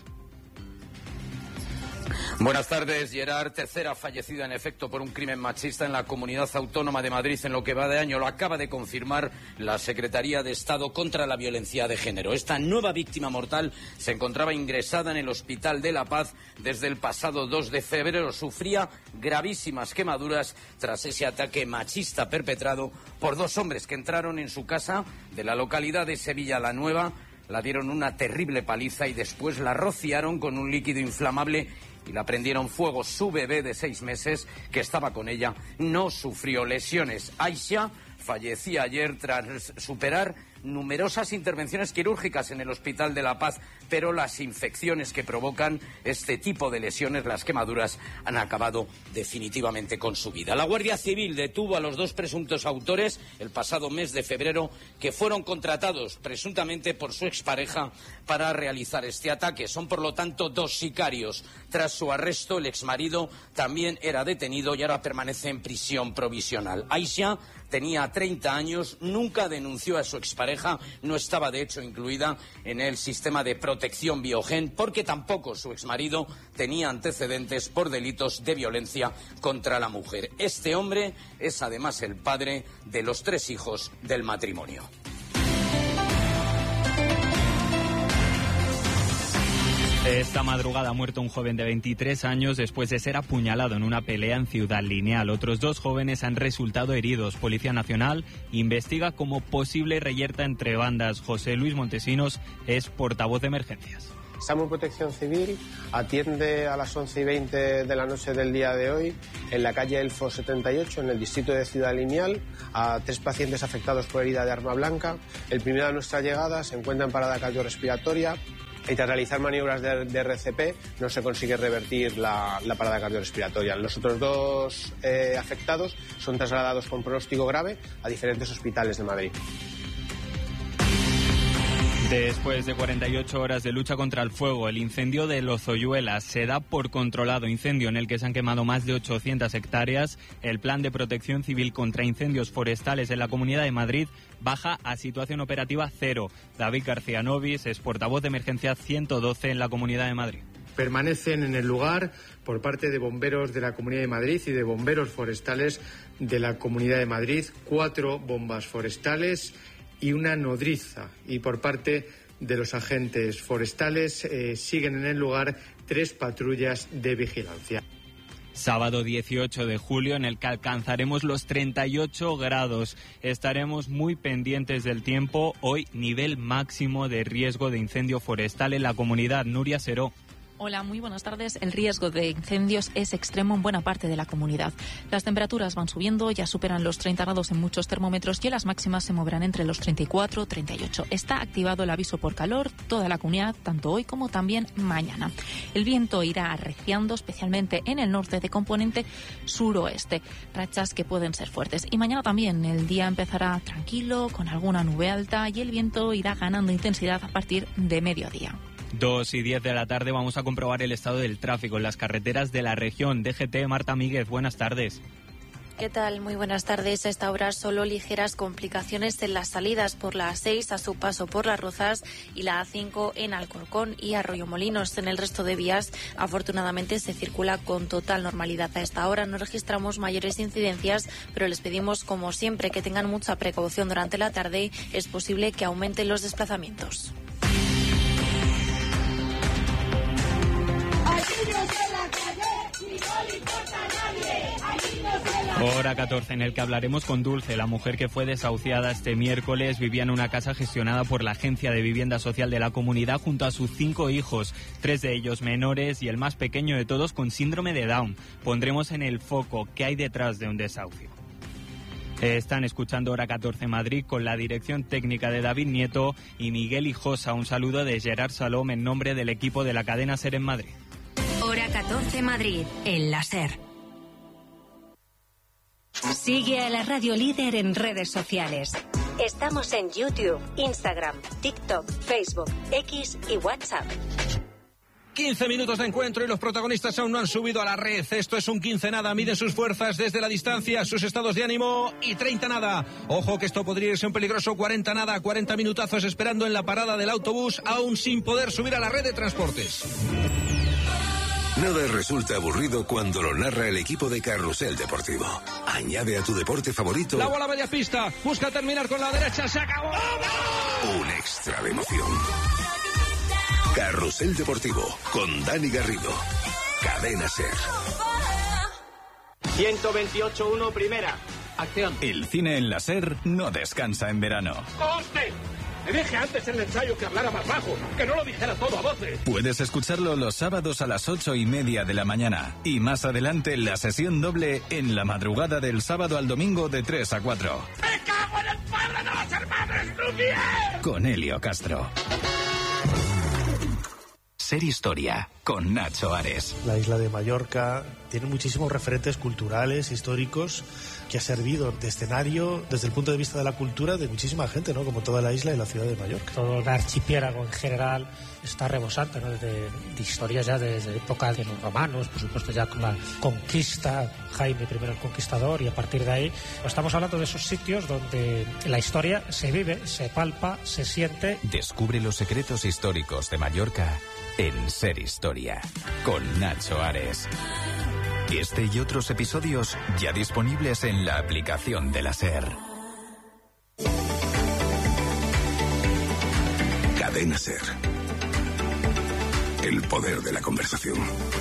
Buenas tardes, Gerard. Tercera fallecida en efecto por un crimen machista en la Comunidad Autónoma de Madrid en lo que va de año. Lo acaba de confirmar la Secretaría de Estado contra la Violencia de Género. Esta nueva víctima mortal se encontraba ingresada en el Hospital de la Paz desde el pasado dos de febrero. Sufría gravísimas quemaduras tras ese ataque machista perpetrado por dos hombres que entraron en su casa de la localidad de Sevilla la Nueva. La dieron una terrible paliza y después la rociaron con un líquido inflamable y la prendieron fuego. Su bebé de seis meses, que estaba con ella, no sufrió lesiones. Aisha fallecía ayer tras superar numerosas intervenciones quirúrgicas en el Hospital de la Paz, pero las infecciones que provocan este tipo de lesiones, las quemaduras, han acabado definitivamente con su vida. La Guardia Civil detuvo a los dos presuntos autores el pasado mes de febrero, que fueron contratados presuntamente por su expareja para realizar este ataque. Son, por lo tanto, dos sicarios. Tras su arresto, el exmarido también era detenido y ahora permanece en prisión provisional. Aisha tenía treinta años, nunca denunció a su expareja, no estaba de hecho incluida en el sistema de protección Biogen, porque tampoco su exmarido tenía antecedentes por delitos de violencia contra la mujer. Este hombre es además el padre de los tres hijos del matrimonio. Esta madrugada ha muerto un joven de veintitrés años después de ser apuñalado en una pelea en Ciudad Lineal. Otros dos jóvenes han resultado heridos. Policía Nacional investiga como posible reyerta entre bandas. José Luis Montesinos es portavoz de emergencias. SAMUR Protección Civil atiende a las once y veinte de la noche del día de hoy en la calle Elfo setenta y ocho, en el distrito de Ciudad Lineal, a tres pacientes afectados por herida de arma blanca. El primero de nuestra llegada se encuentra en parada cardiorrespiratoria y tras realizar maniobras de, de R C P no se consigue revertir la, la parada cardiorrespiratoria. Los otros dos eh, afectados son trasladados con pronóstico grave a diferentes hospitales de Madrid. Después de cuarenta y ocho horas de lucha contra el fuego, el incendio de Lozoyuela se da por controlado. Incendio en el que se han quemado más de ochocientas hectáreas. El plan de protección civil contra incendios forestales en la Comunidad de Madrid baja a situación operativa cero. David García Novis es portavoz de emergencia ciento doce en la Comunidad de Madrid. Permanecen en el lugar por parte de bomberos de la Comunidad de Madrid y de bomberos forestales de la Comunidad de Madrid cuatro bombas forestales y una nodriza, y por parte de los agentes forestales eh, siguen en el lugar tres patrullas de vigilancia. Sábado dieciocho de julio, en el que alcanzaremos los treinta y ocho grados. Estaremos muy pendientes del tiempo. Hoy, nivel máximo de riesgo de incendio forestal en la comunidad. Nuria Seró. Hola, muy buenas tardes. El riesgo de incendios es extremo en buena parte de la comunidad. Las temperaturas van subiendo, ya superan los treinta grados en muchos termómetros y las máximas se moverán entre los treinta y cuatro y treinta y ocho. Está activado el aviso por calor, toda la comunidad, tanto hoy como también mañana. El viento irá arreciando, especialmente en el norte de componente suroeste. Rachas que pueden ser fuertes. Y mañana también el día empezará tranquilo, con alguna nube alta, y el viento irá ganando intensidad a partir de mediodía. Dos y diez de la tarde vamos a comprobar el estado del tráfico en las carreteras de la región. D G T, Marta Míguez, buenas tardes. ¿Qué tal? Muy buenas tardes. A esta hora solo ligeras complicaciones en las salidas por la A seis a su paso por Las Rozas y la A cinco en Alcorcón y Arroyomolinos. En el resto de vías, afortunadamente, se circula con total normalidad. A esta hora no registramos mayores incidencias, pero les pedimos, como siempre, que tengan mucha precaución durante la tarde. Es posible que aumenten los desplazamientos. Hora catorce, en el que hablaremos con Dulce, la mujer que fue desahuciada este miércoles. Vivía en una casa gestionada por la Agencia de Vivienda Social de la comunidad junto a sus cinco hijos, tres de ellos menores y el más pequeño de todos con síndrome de Down. Pondremos en el foco qué hay detrás de un desahucio. Están escuchando Hora catorce Madrid con la dirección técnica de David Nieto y Miguel Hijosa. Un saludo de Gerard Salom en nombre del equipo de la cadena SER en Madrid. Hora catorce Madrid, en la SER. Sigue a la Radio Líder en redes sociales. Estamos en YouTube, Instagram, TikTok, Facebook, X y WhatsApp. quince minutos de encuentro y los protagonistas aún no han subido a la red. Esto es un quince nada. Miden sus fuerzas desde la distancia, sus estados de ánimo, y treinta nada. Ojo que esto podría irse un peligroso cuarenta nada. cuarenta minutazos esperando en la parada del autobús, aún sin poder subir a la red de transportes. Nada resulta aburrido cuando lo narra el equipo de Carrusel Deportivo. Añade a tu deporte favorito La bola a media pista, busca terminar con la derecha, se acabó. un extra de emoción. Carrusel Deportivo, con Dani Garrido. Cadena SER. ciento veintiocho uno, primera. Acción. El cine en la SER no descansa en verano. ¡Coste! Le dije antes en el ensayo que hablara más bajo, que no lo dijera todo a voces. Puedes escucharlo los sábados a las ocho y media de la mañana. Y más adelante la sesión doble en la madrugada del sábado al domingo de tres a cuatro. ¡Me cago en el padre de los hermanos Lumière! Con Helio Castro. SER Historia, con Nacho Ares. La isla de Mallorca tiene muchísimos referentes culturales, históricos, que ha servido de escenario desde el punto de vista de la cultura de muchísima gente, ¿no? Como toda la isla y la ciudad de Mallorca. Todo el archipiélago en general está rebosante, ¿no? de, de historias ya desde época de los romanos, por supuesto ya con la conquista, Jaime primero el Conquistador, y a partir de ahí estamos hablando de esos sitios donde la historia se vive, se palpa, se siente. Descubre los secretos históricos de Mallorca en Ser Historia, con Nacho Ares. Este y otros episodios ya disponibles en la aplicación de la SER. Cadena SER. El poder de la conversación.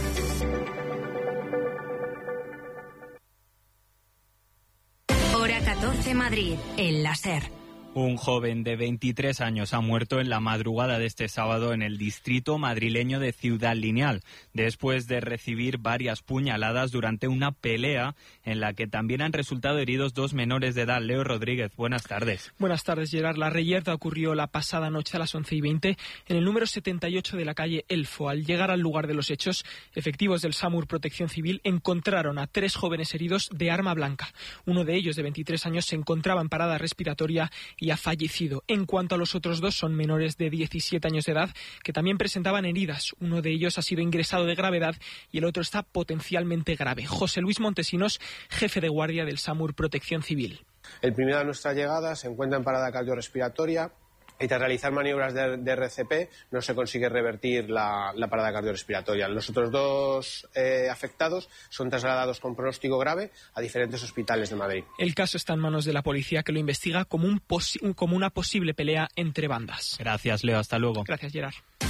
Hora catorce Madrid, en la SER. Un joven de veintitrés años ha muerto en la madrugada de este sábado en el distrito madrileño de Ciudad Lineal, después de recibir varias puñaladas durante una pelea en la que también han resultado heridos dos menores de edad. Leo Rodríguez, buenas tardes. Buenas tardes, Gerard. La reyerta ocurrió la pasada noche a las once y veinte en el número setenta y ocho de la calle Elfo. Al llegar al lugar de los hechos, efectivos del SAMUR Protección Civil encontraron a tres jóvenes heridos de arma blanca. Uno de ellos, de veintitrés años, se encontraba en parada respiratoria y ha fallecido. En cuanto a los otros dos, son menores de diecisiete años de edad que también presentaban heridas. Uno de ellos ha sido ingresado de gravedad y el otro está potencialmente grave. José Luis Montesinos, jefe de guardia del SAMUR Protección Civil. El primero de nuestra llegada se encuentra en parada cardiorrespiratoria y tras realizar maniobras de, de R C P no se consigue revertir la, la parada cardiorrespiratoria. Los otros dos eh, afectados son trasladados con pronóstico grave a diferentes hospitales de Madrid. El caso está en manos de la policía, que lo investiga como, un posi- como una posible pelea entre bandas. Gracias, Leo. Hasta luego. Gracias, Gerard.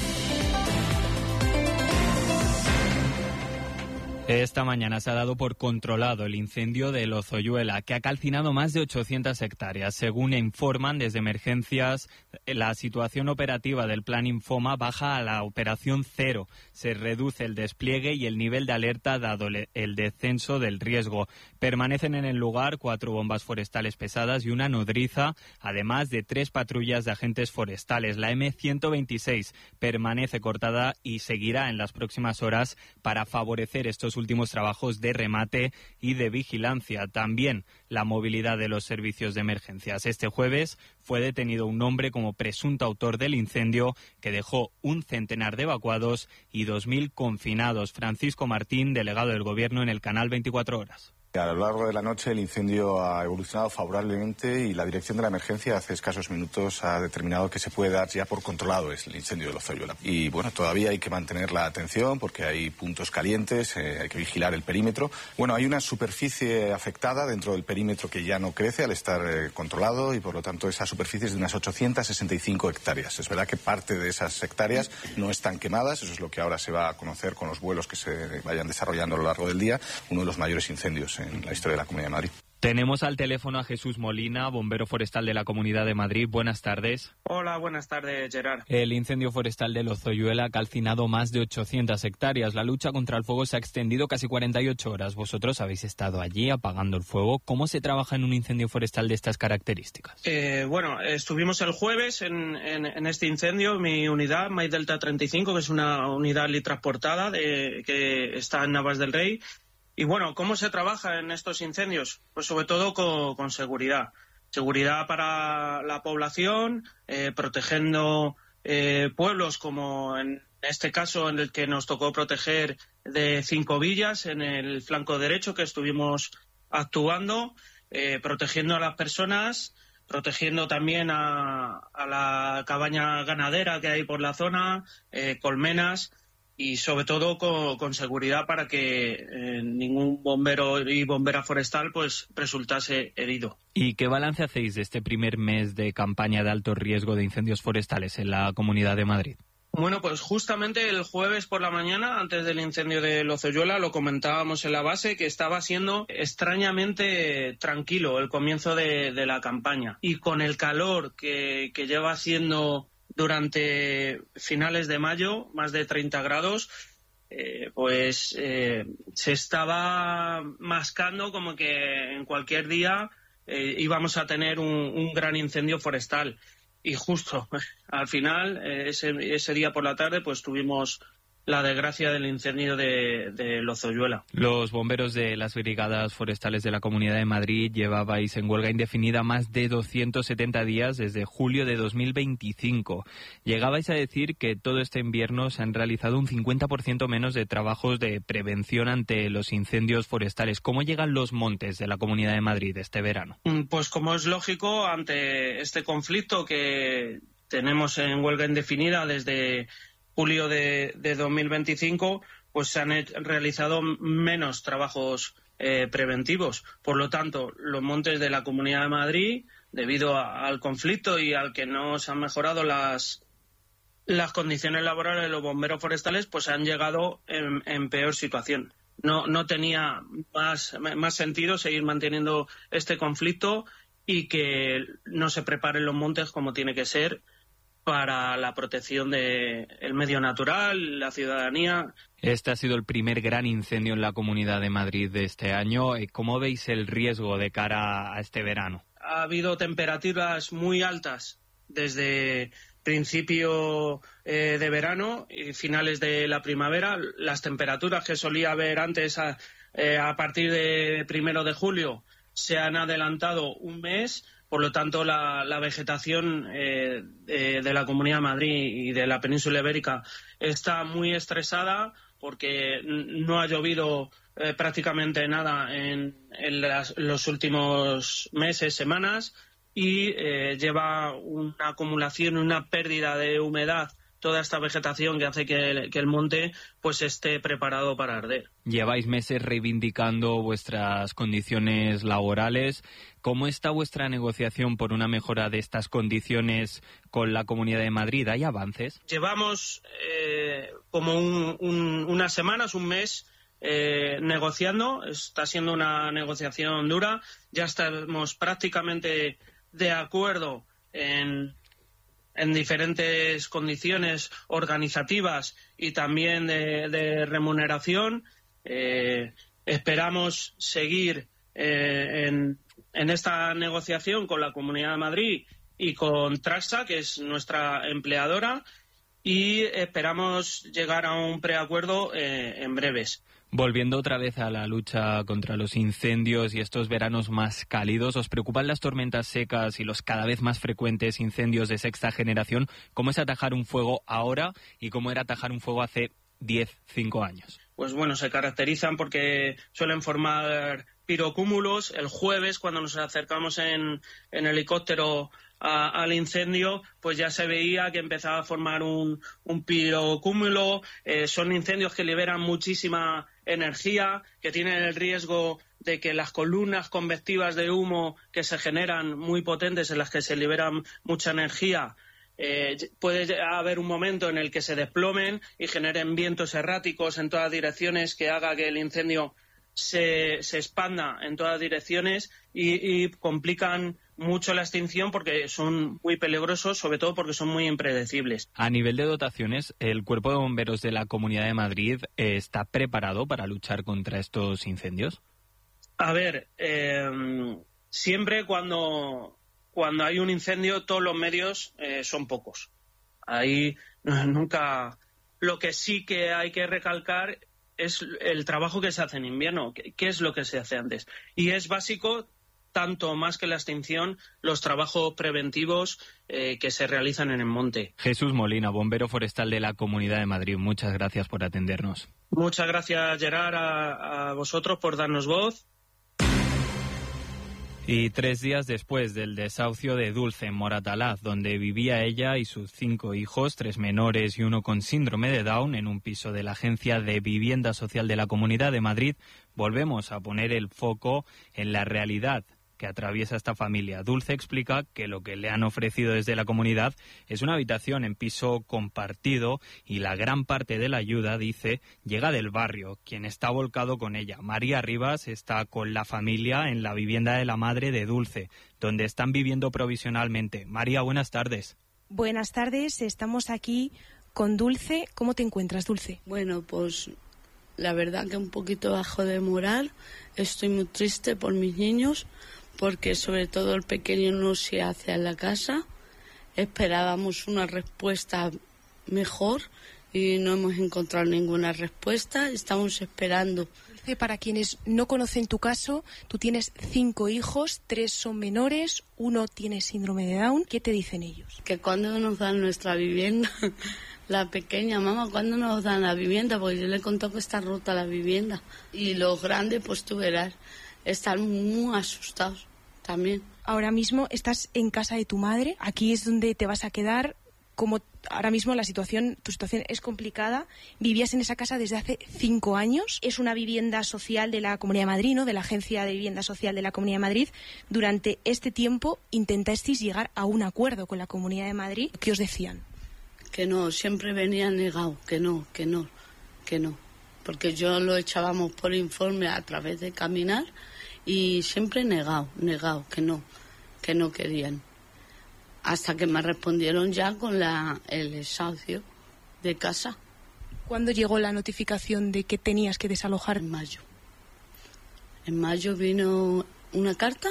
Esta mañana se ha dado por controlado el incendio de Lozoyuela, que ha calcinado más de ochocientas hectáreas. Según informan desde emergencias, la situación operativa del Plan Infoma baja a la operación cero. Se reduce el despliegue y el nivel de alerta dado el descenso del riesgo. Permanecen en el lugar cuatro bombas forestales pesadas y una nodriza, además de tres patrullas de agentes forestales. La eme ciento veintiséis permanece cortada y seguirá en las próximas horas para favorecer estos últimos trabajos de remate y de vigilancia. También la movilidad de los servicios de emergencias. Este jueves fue detenido un hombre como presunto autor del incendio que dejó un centenar de evacuados y dos mil confinados. Francisco Martín, delegado del Gobierno en el canal veinticuatro horas. A lo largo de la noche el incendio ha evolucionado favorablemente y la dirección de la emergencia hace escasos minutos ha determinado que se puede dar ya por controlado el incendio de Lozoyuela. Y bueno, todavía hay que mantener la atención porque hay puntos calientes, eh, hay que vigilar el perímetro. Bueno, hay una superficie afectada dentro del perímetro que ya no crece al estar eh, controlado y por lo tanto esa superficie es de unas ochocientas sesenta y cinco hectáreas. Es verdad que parte de esas hectáreas no están quemadas, eso es lo que ahora se va a conocer con los vuelos que se vayan desarrollando a lo largo del día, uno de los mayores incendios en la historia de la Comunidad de Madrid. Tenemos al teléfono a Jesús Molina, bombero forestal de la Comunidad de Madrid. Buenas tardes. Hola, buenas tardes, Gerard. El incendio forestal de Lozoyuela ha calcinado más de ochocientas hectáreas. La lucha contra el fuego se ha extendido casi cuarenta y ocho horas. Vosotros habéis estado allí apagando el fuego. ¿Cómo se trabaja en un incendio forestal de estas características? Eh, bueno, estuvimos el jueves en, en, en este incendio. Mi unidad, My Delta treinta y cinco, que es una unidad litransportada de, que está en Navas del Rey. Y bueno, ¿cómo se trabaja en estos incendios? Pues sobre todo con, con seguridad. Seguridad para la población, eh, protegiendo eh, pueblos como en este caso en el que nos tocó proteger de Cinco Villas en el flanco derecho que estuvimos actuando, eh, protegiendo a las personas, protegiendo también a, a la cabaña ganadera que hay por la zona, eh, colmenas, y sobre todo con, con seguridad para que eh, ningún bombero y bombera forestal pues resultase herido. ¿Y qué balance hacéis de este primer mes de campaña de alto riesgo de incendios forestales en la Comunidad de Madrid? Bueno, pues justamente el jueves por la mañana, antes del incendio de Lozoyuela, lo comentábamos en la base, que estaba siendo extrañamente tranquilo el comienzo de, de la campaña. Y con el calor que, que lleva haciendo durante finales de mayo, más de treinta grados, eh, pues eh, se estaba mascando como que en cualquier día eh, íbamos a tener un, un gran incendio forestal. Y justo al final, eh, ese, ese día por la tarde, pues tuvimos la desgracia del incendio de, de Lozoyuela. Los bomberos de las brigadas forestales de la Comunidad de Madrid llevabais en huelga indefinida más de doscientos setenta días desde julio de dos mil veinticinco. Llegabais a decir que todo este invierno se han realizado un cincuenta por ciento menos de trabajos de prevención ante los incendios forestales. ¿Cómo llegan los montes de la Comunidad de Madrid este verano? Pues como es lógico, ante este conflicto que tenemos en huelga indefinida desde julio de, de dos mil veinticinco, pues se han he, realizado menos trabajos eh, preventivos. Por lo tanto, los montes de la Comunidad de Madrid, debido a, al conflicto y al que no se han mejorado las, las condiciones laborales de los bomberos forestales, pues han llegado en, en peor situación. No, no tenía más, más sentido seguir manteniendo este conflicto y que no se preparen los montes como tiene que ser para la protección del medio natural, la ciudadanía. Este ha sido el primer gran incendio en la Comunidad de Madrid de este año. ¿Cómo veis el riesgo de cara a este verano? Ha habido temperaturas muy altas desde principio eh, de verano y finales de la primavera. Las temperaturas que solía haber antes a, eh, a partir de primero de julio se han adelantado un mes. Por lo tanto, la, la vegetación eh, de, de la Comunidad de Madrid y de la península ibérica está muy estresada porque no ha llovido eh, prácticamente nada en, en las, los últimos meses, semanas, y eh, lleva una acumulación, una pérdida de humedad, toda esta vegetación que hace que el, que el monte pues esté preparado para arder. Lleváis meses reivindicando vuestras condiciones laborales. ¿Cómo está vuestra negociación por una mejora de estas condiciones con la Comunidad de Madrid? ¿Hay avances? Llevamos eh, como un, un, unas semanas, un mes eh, negociando. Está siendo una negociación dura. Ya estamos prácticamente de acuerdo en en diferentes condiciones organizativas y también de, de remuneración. Eh, esperamos seguir eh, en, en esta negociación con la Comunidad de Madrid y con Traxa, que es nuestra empleadora, y esperamos llegar a un preacuerdo eh, en breves. Volviendo otra vez a la lucha contra los incendios y estos veranos más cálidos, ¿os preocupan las tormentas secas y los cada vez más frecuentes incendios de sexta generación? ¿Cómo es atajar un fuego ahora y cómo era atajar un fuego hace diez, cinco años? Pues bueno, se caracterizan porque suelen formar pirocúmulos. El jueves, cuando nos acercamos en, en helicóptero a, al incendio, pues ya se veía que empezaba a formar un, un pirocúmulo. Eh, son incendios que liberan muchísima energía, que tienen el riesgo de que las columnas convectivas de humo que se generan muy potentes, en las que se liberan mucha energía, eh, puede haber un momento en el que se desplomen y generen vientos erráticos en todas direcciones que haga que el incendio se, se expanda en todas direcciones y, y complican mucho la extinción porque son muy peligrosos, sobre todo porque son muy impredecibles. A nivel de dotaciones, ¿el Cuerpo de Bomberos de la Comunidad de Madrid eh, está preparado para luchar contra estos incendios? A ver, eh, siempre cuando, cuando hay un incendio, todos los medios eh, son pocos. Ahí nunca... Lo que sí que hay que recalcar es el trabajo que se hace en invierno. ¿Qué es lo que se hace antes? Y es básico, tanto más que la extinción, los trabajos preventivos eh, que se realizan en el monte. Jesús Molina, bombero forestal de la Comunidad de Madrid, muchas gracias por atendernos. Muchas gracias, Gerard, a, a vosotros por darnos voz. Y tres días después del desahucio de Dulce en Moratalaz, donde vivía ella y sus cinco hijos, tres menores y uno con síndrome de Down, en un piso de la Agencia de Vivienda Social de la Comunidad de Madrid, volvemos a poner el foco en la realidad que atraviesa esta familia. Dulce explica que lo que le han ofrecido desde la comunidad es una habitación en piso compartido y la gran parte de la ayuda, dice, llega del barrio, quien está volcado con ella. María Rivas está con la familia en la vivienda de la madre de Dulce, donde están viviendo provisionalmente. María, buenas tardes. Buenas tardes, estamos aquí con Dulce. ¿Cómo te encuentras, Dulce? Bueno, pues la verdad que un poquito bajo de moral. Estoy muy triste por mis niños, porque sobre todo el pequeño no se hace en la casa. Esperábamos una respuesta mejor y no hemos encontrado ninguna respuesta. Estamos esperando. Para quienes no conocen tu caso, tú tienes cinco hijos, tres son menores, uno tiene síndrome de Down. ¿Qué te dicen ellos? Que cuando nos dan nuestra vivienda, la pequeña, mamá, ¿cuándo nos dan la vivienda? Porque yo le he contado que está rota la vivienda. Y los grandes, pues tú verás, están muy asustados también. Ahora mismo estás en casa de tu madre, aquí es donde te vas a quedar. Como ahora mismo la situación, tu situación es complicada, vivías en esa casa desde hace cinco años, es una vivienda social de la Comunidad de Madrid, ¿no?, de la Agencia de Vivienda Social de la Comunidad de Madrid. Durante este tiempo intentasteis llegar a un acuerdo con la Comunidad de Madrid. ¿Qué os decían? Que no, siempre venía negado, que no, que no, que no. Porque yo lo echábamos por informe a través de Caminar y siempre negado, negado, que no, que no querían. Hasta que me respondieron ya con la, el desahucio de casa. ¿Cuándo llegó la notificación de que tenías que desalojar? En mayo. En mayo vino una carta,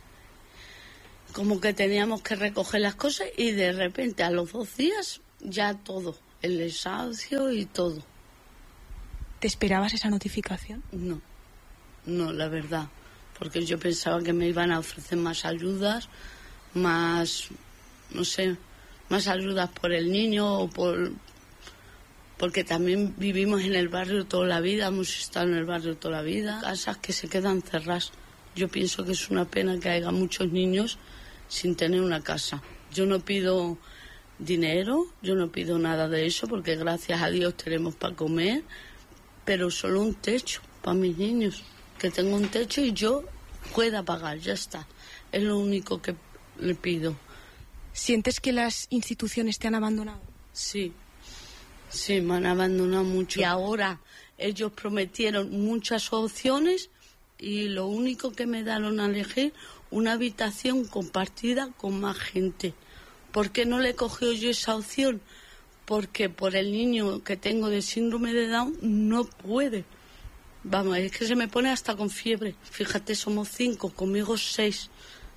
como que teníamos que recoger las cosas y de repente a los dos días ya todo, el desahucio y todo. ¿Te esperabas esa notificación? No, no, la verdad, porque yo pensaba que me iban a ofrecer más ayudas, más... no sé, más ayudas por el niño o por... porque también vivimos en el barrio toda la vida, hemos estado en el barrio toda la vida, casas que se quedan cerradas. Yo pienso que es una pena que haya muchos niños sin tener una casa. Yo no pido dinero, yo no pido nada de eso, porque gracias a Dios tenemos para comer, pero solo un techo para mis niños, que tengo un techo y yo pueda pagar, ya está. Es lo único que le pido. ¿Sientes que las instituciones te han abandonado? Sí, sí, me han abandonado mucho. Y ahora ellos prometieron muchas opciones y lo único que me dieron a elegir, una habitación compartida con más gente. ¿Por qué no le he cogido yo esa opción? Porque por el niño que tengo de síndrome de Down no puede. Vamos, es que se me pone hasta con fiebre. Fíjate, somos cinco, conmigo seis.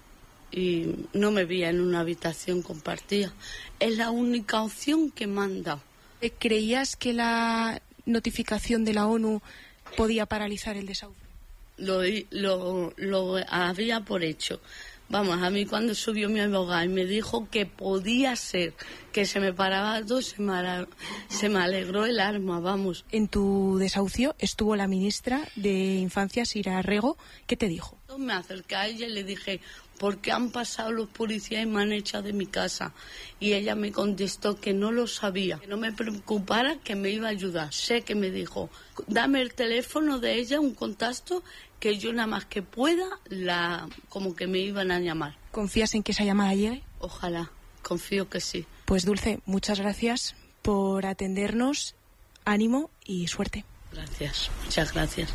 Y no me veía en una habitación compartida. Es la única opción que me han dado. ¿Creías que la notificación de la ONU podía paralizar el desahucio? Lo, lo, lo había por hecho. Vamos, a mí cuando subió mi abogado y me dijo que podía ser, que se me paraba todo, se me, se me alegró el alma, vamos. En tu desahucio estuvo la ministra de Infancia, Sira Rego. ¿Qué te dijo? Me acerqué a ella y le dije, ¿por qué han pasado los policías y me han echado de mi casa? Y ella me contestó que no lo sabía, que no me preocupara, que me iba a ayudar. Sé que me dijo, dame el teléfono de ella, un contacto, que yo nada más que pueda, la como que me iban a llamar. ¿Confías en que esa llamada llegue? Ojalá, confío que sí. Pues Dulce, muchas gracias por atendernos, ánimo y suerte. Gracias, muchas gracias.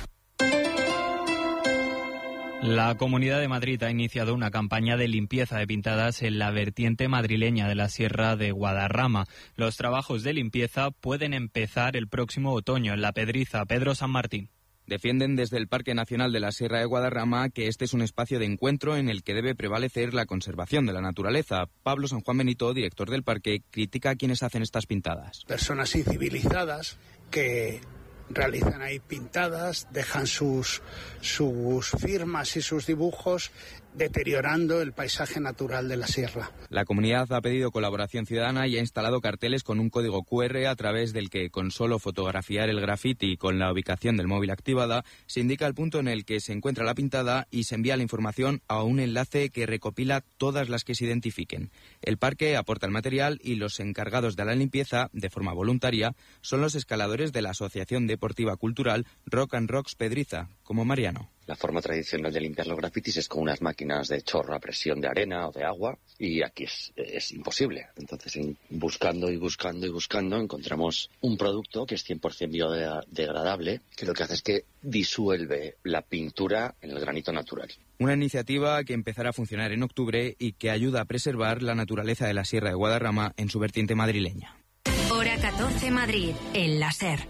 La Comunidad de Madrid ha iniciado una campaña de limpieza de pintadas en la vertiente madrileña de la Sierra de Guadarrama. Los trabajos de limpieza pueden empezar el próximo otoño en La Pedriza. Pedro San Martín. Defienden desde el Parque Nacional de la Sierra de Guadarrama que este es un espacio de encuentro en el que debe prevalecer la conservación de la naturaleza. Pablo San Juan Benito, director del parque, critica a quienes hacen estas pintadas. Personas incivilizadas que realizan ahí pintadas, dejan sus, sus firmas y sus dibujos, deteriorando el paisaje natural de la sierra. La comunidad ha pedido colaboración ciudadana y ha instalado carteles con un código cu erre a través del que, con solo fotografiar el grafiti y con la ubicación del móvil activada, se indica el punto en el que se encuentra la pintada y se envía la información a un enlace que recopila todas las que se identifiquen. El parque aporta el material y los encargados de la limpieza, de forma voluntaria, son los escaladores de la Asociación Deportiva Cultural Rock and Rocks Pedriza, como Mariano. La forma tradicional de limpiar los grafitis es con unas máquinas de chorro a presión de arena o de agua, y aquí es, es imposible. Entonces, en, buscando y buscando y buscando, encontramos un producto que es cien por ciento biodegradable, que lo que hace es que disuelve la pintura en el granito natural. Una iniciativa que empezará a funcionar en octubre y que ayuda a preservar la naturaleza de la Sierra de Guadarrama en su vertiente madrileña. Hora catorce Madrid, en la SER.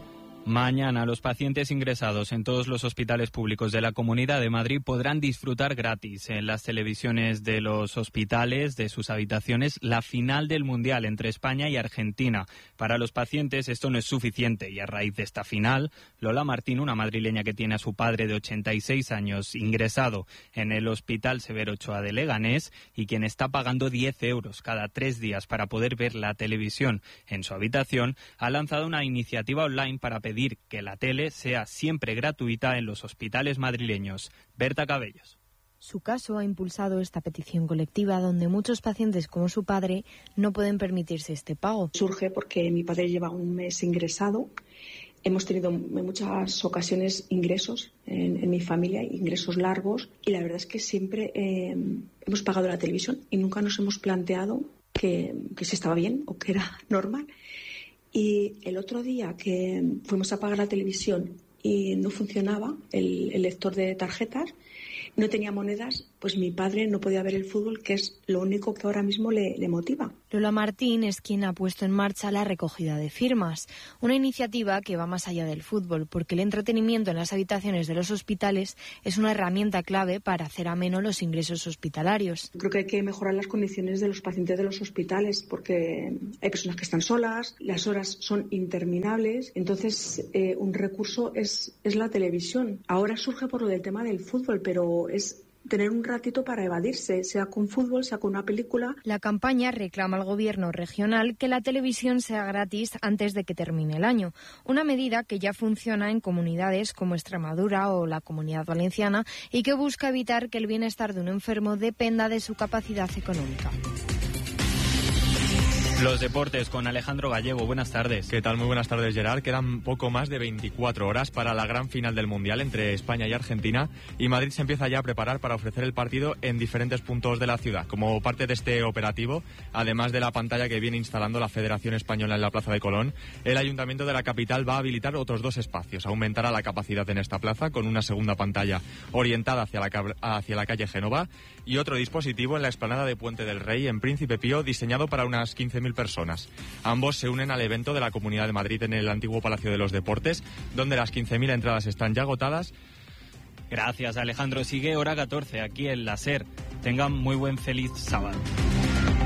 Mañana los pacientes ingresados en todos los hospitales públicos de la Comunidad de Madrid podrán disfrutar gratis en las televisiones de los hospitales, de sus habitaciones, la final del Mundial entre España y Argentina. Para los pacientes esto no es suficiente y a raíz de esta final, Lola Martín, una madrileña que tiene a su padre de ochenta y seis años ingresado en el Hospital Severo Ochoa de Leganés y quien está pagando diez euros cada tres días para poder ver la televisión en su habitación, ha lanzado una iniciativa online para pedir pedir que la tele sea siempre gratuita en los hospitales madrileños. Berta Cabellos. Su caso ha impulsado esta petición colectiva donde muchos pacientes como su padre no pueden permitirse este pago. Surge porque mi padre lleva un mes ingresado. Hemos tenido en muchas ocasiones ingresos en, en mi familia, ingresos largos, y la verdad es que siempre eh, hemos pagado la televisión y nunca nos hemos planteado que, que si estaba bien o que era normal. Y el otro día que fuimos a pagar la televisión y no funcionaba el, el lector de tarjetas, no tenía monedas, pues mi padre no podía ver el fútbol, que es lo único que ahora mismo le, le motiva. Lola Martín es quien ha puesto en marcha la recogida de firmas, una iniciativa que va más allá del fútbol, porque el entretenimiento en las habitaciones de los hospitales es una herramienta clave para hacer ameno los ingresos hospitalarios. Creo que hay que mejorar las condiciones de los pacientes de los hospitales, porque hay personas que están solas, las horas son interminables, entonces eh, un recurso es, es la televisión. Ahora surge por lo del tema del fútbol, pero es tener un ratito para evadirse, sea con fútbol, sea con una película. La campaña reclama al gobierno regional que la televisión sea gratis antes de que termine el año, una medida que ya funciona en comunidades como Extremadura o la Comunidad Valenciana y que busca evitar que el bienestar de un enfermo dependa de su capacidad económica. Los deportes con Alejandro Gallego. Buenas tardes. ¿Qué tal? Muy buenas tardes, Gerard. Quedan poco más de veinticuatro horas para la gran final del Mundial entre España y Argentina, y Madrid se empieza ya a preparar para ofrecer el partido en diferentes puntos de la ciudad. Como parte de este operativo, además de la pantalla que viene instalando la Federación Española en la Plaza de Colón, el Ayuntamiento de la capital va a habilitar otros dos espacios. Aumentará la capacidad en esta plaza con una segunda pantalla orientada hacia la, hacia la calle Génova y otro dispositivo en la explanada de Puente del Rey en Príncipe Pío, diseñado para unas quince mil personas. Ambos se unen al evento de la Comunidad de Madrid en el antiguo Palacio de los Deportes, donde las quince mil entradas están ya agotadas. Gracias, Alejandro. Sigue hora catorce aquí en la SER. Tengan muy buen feliz sábado.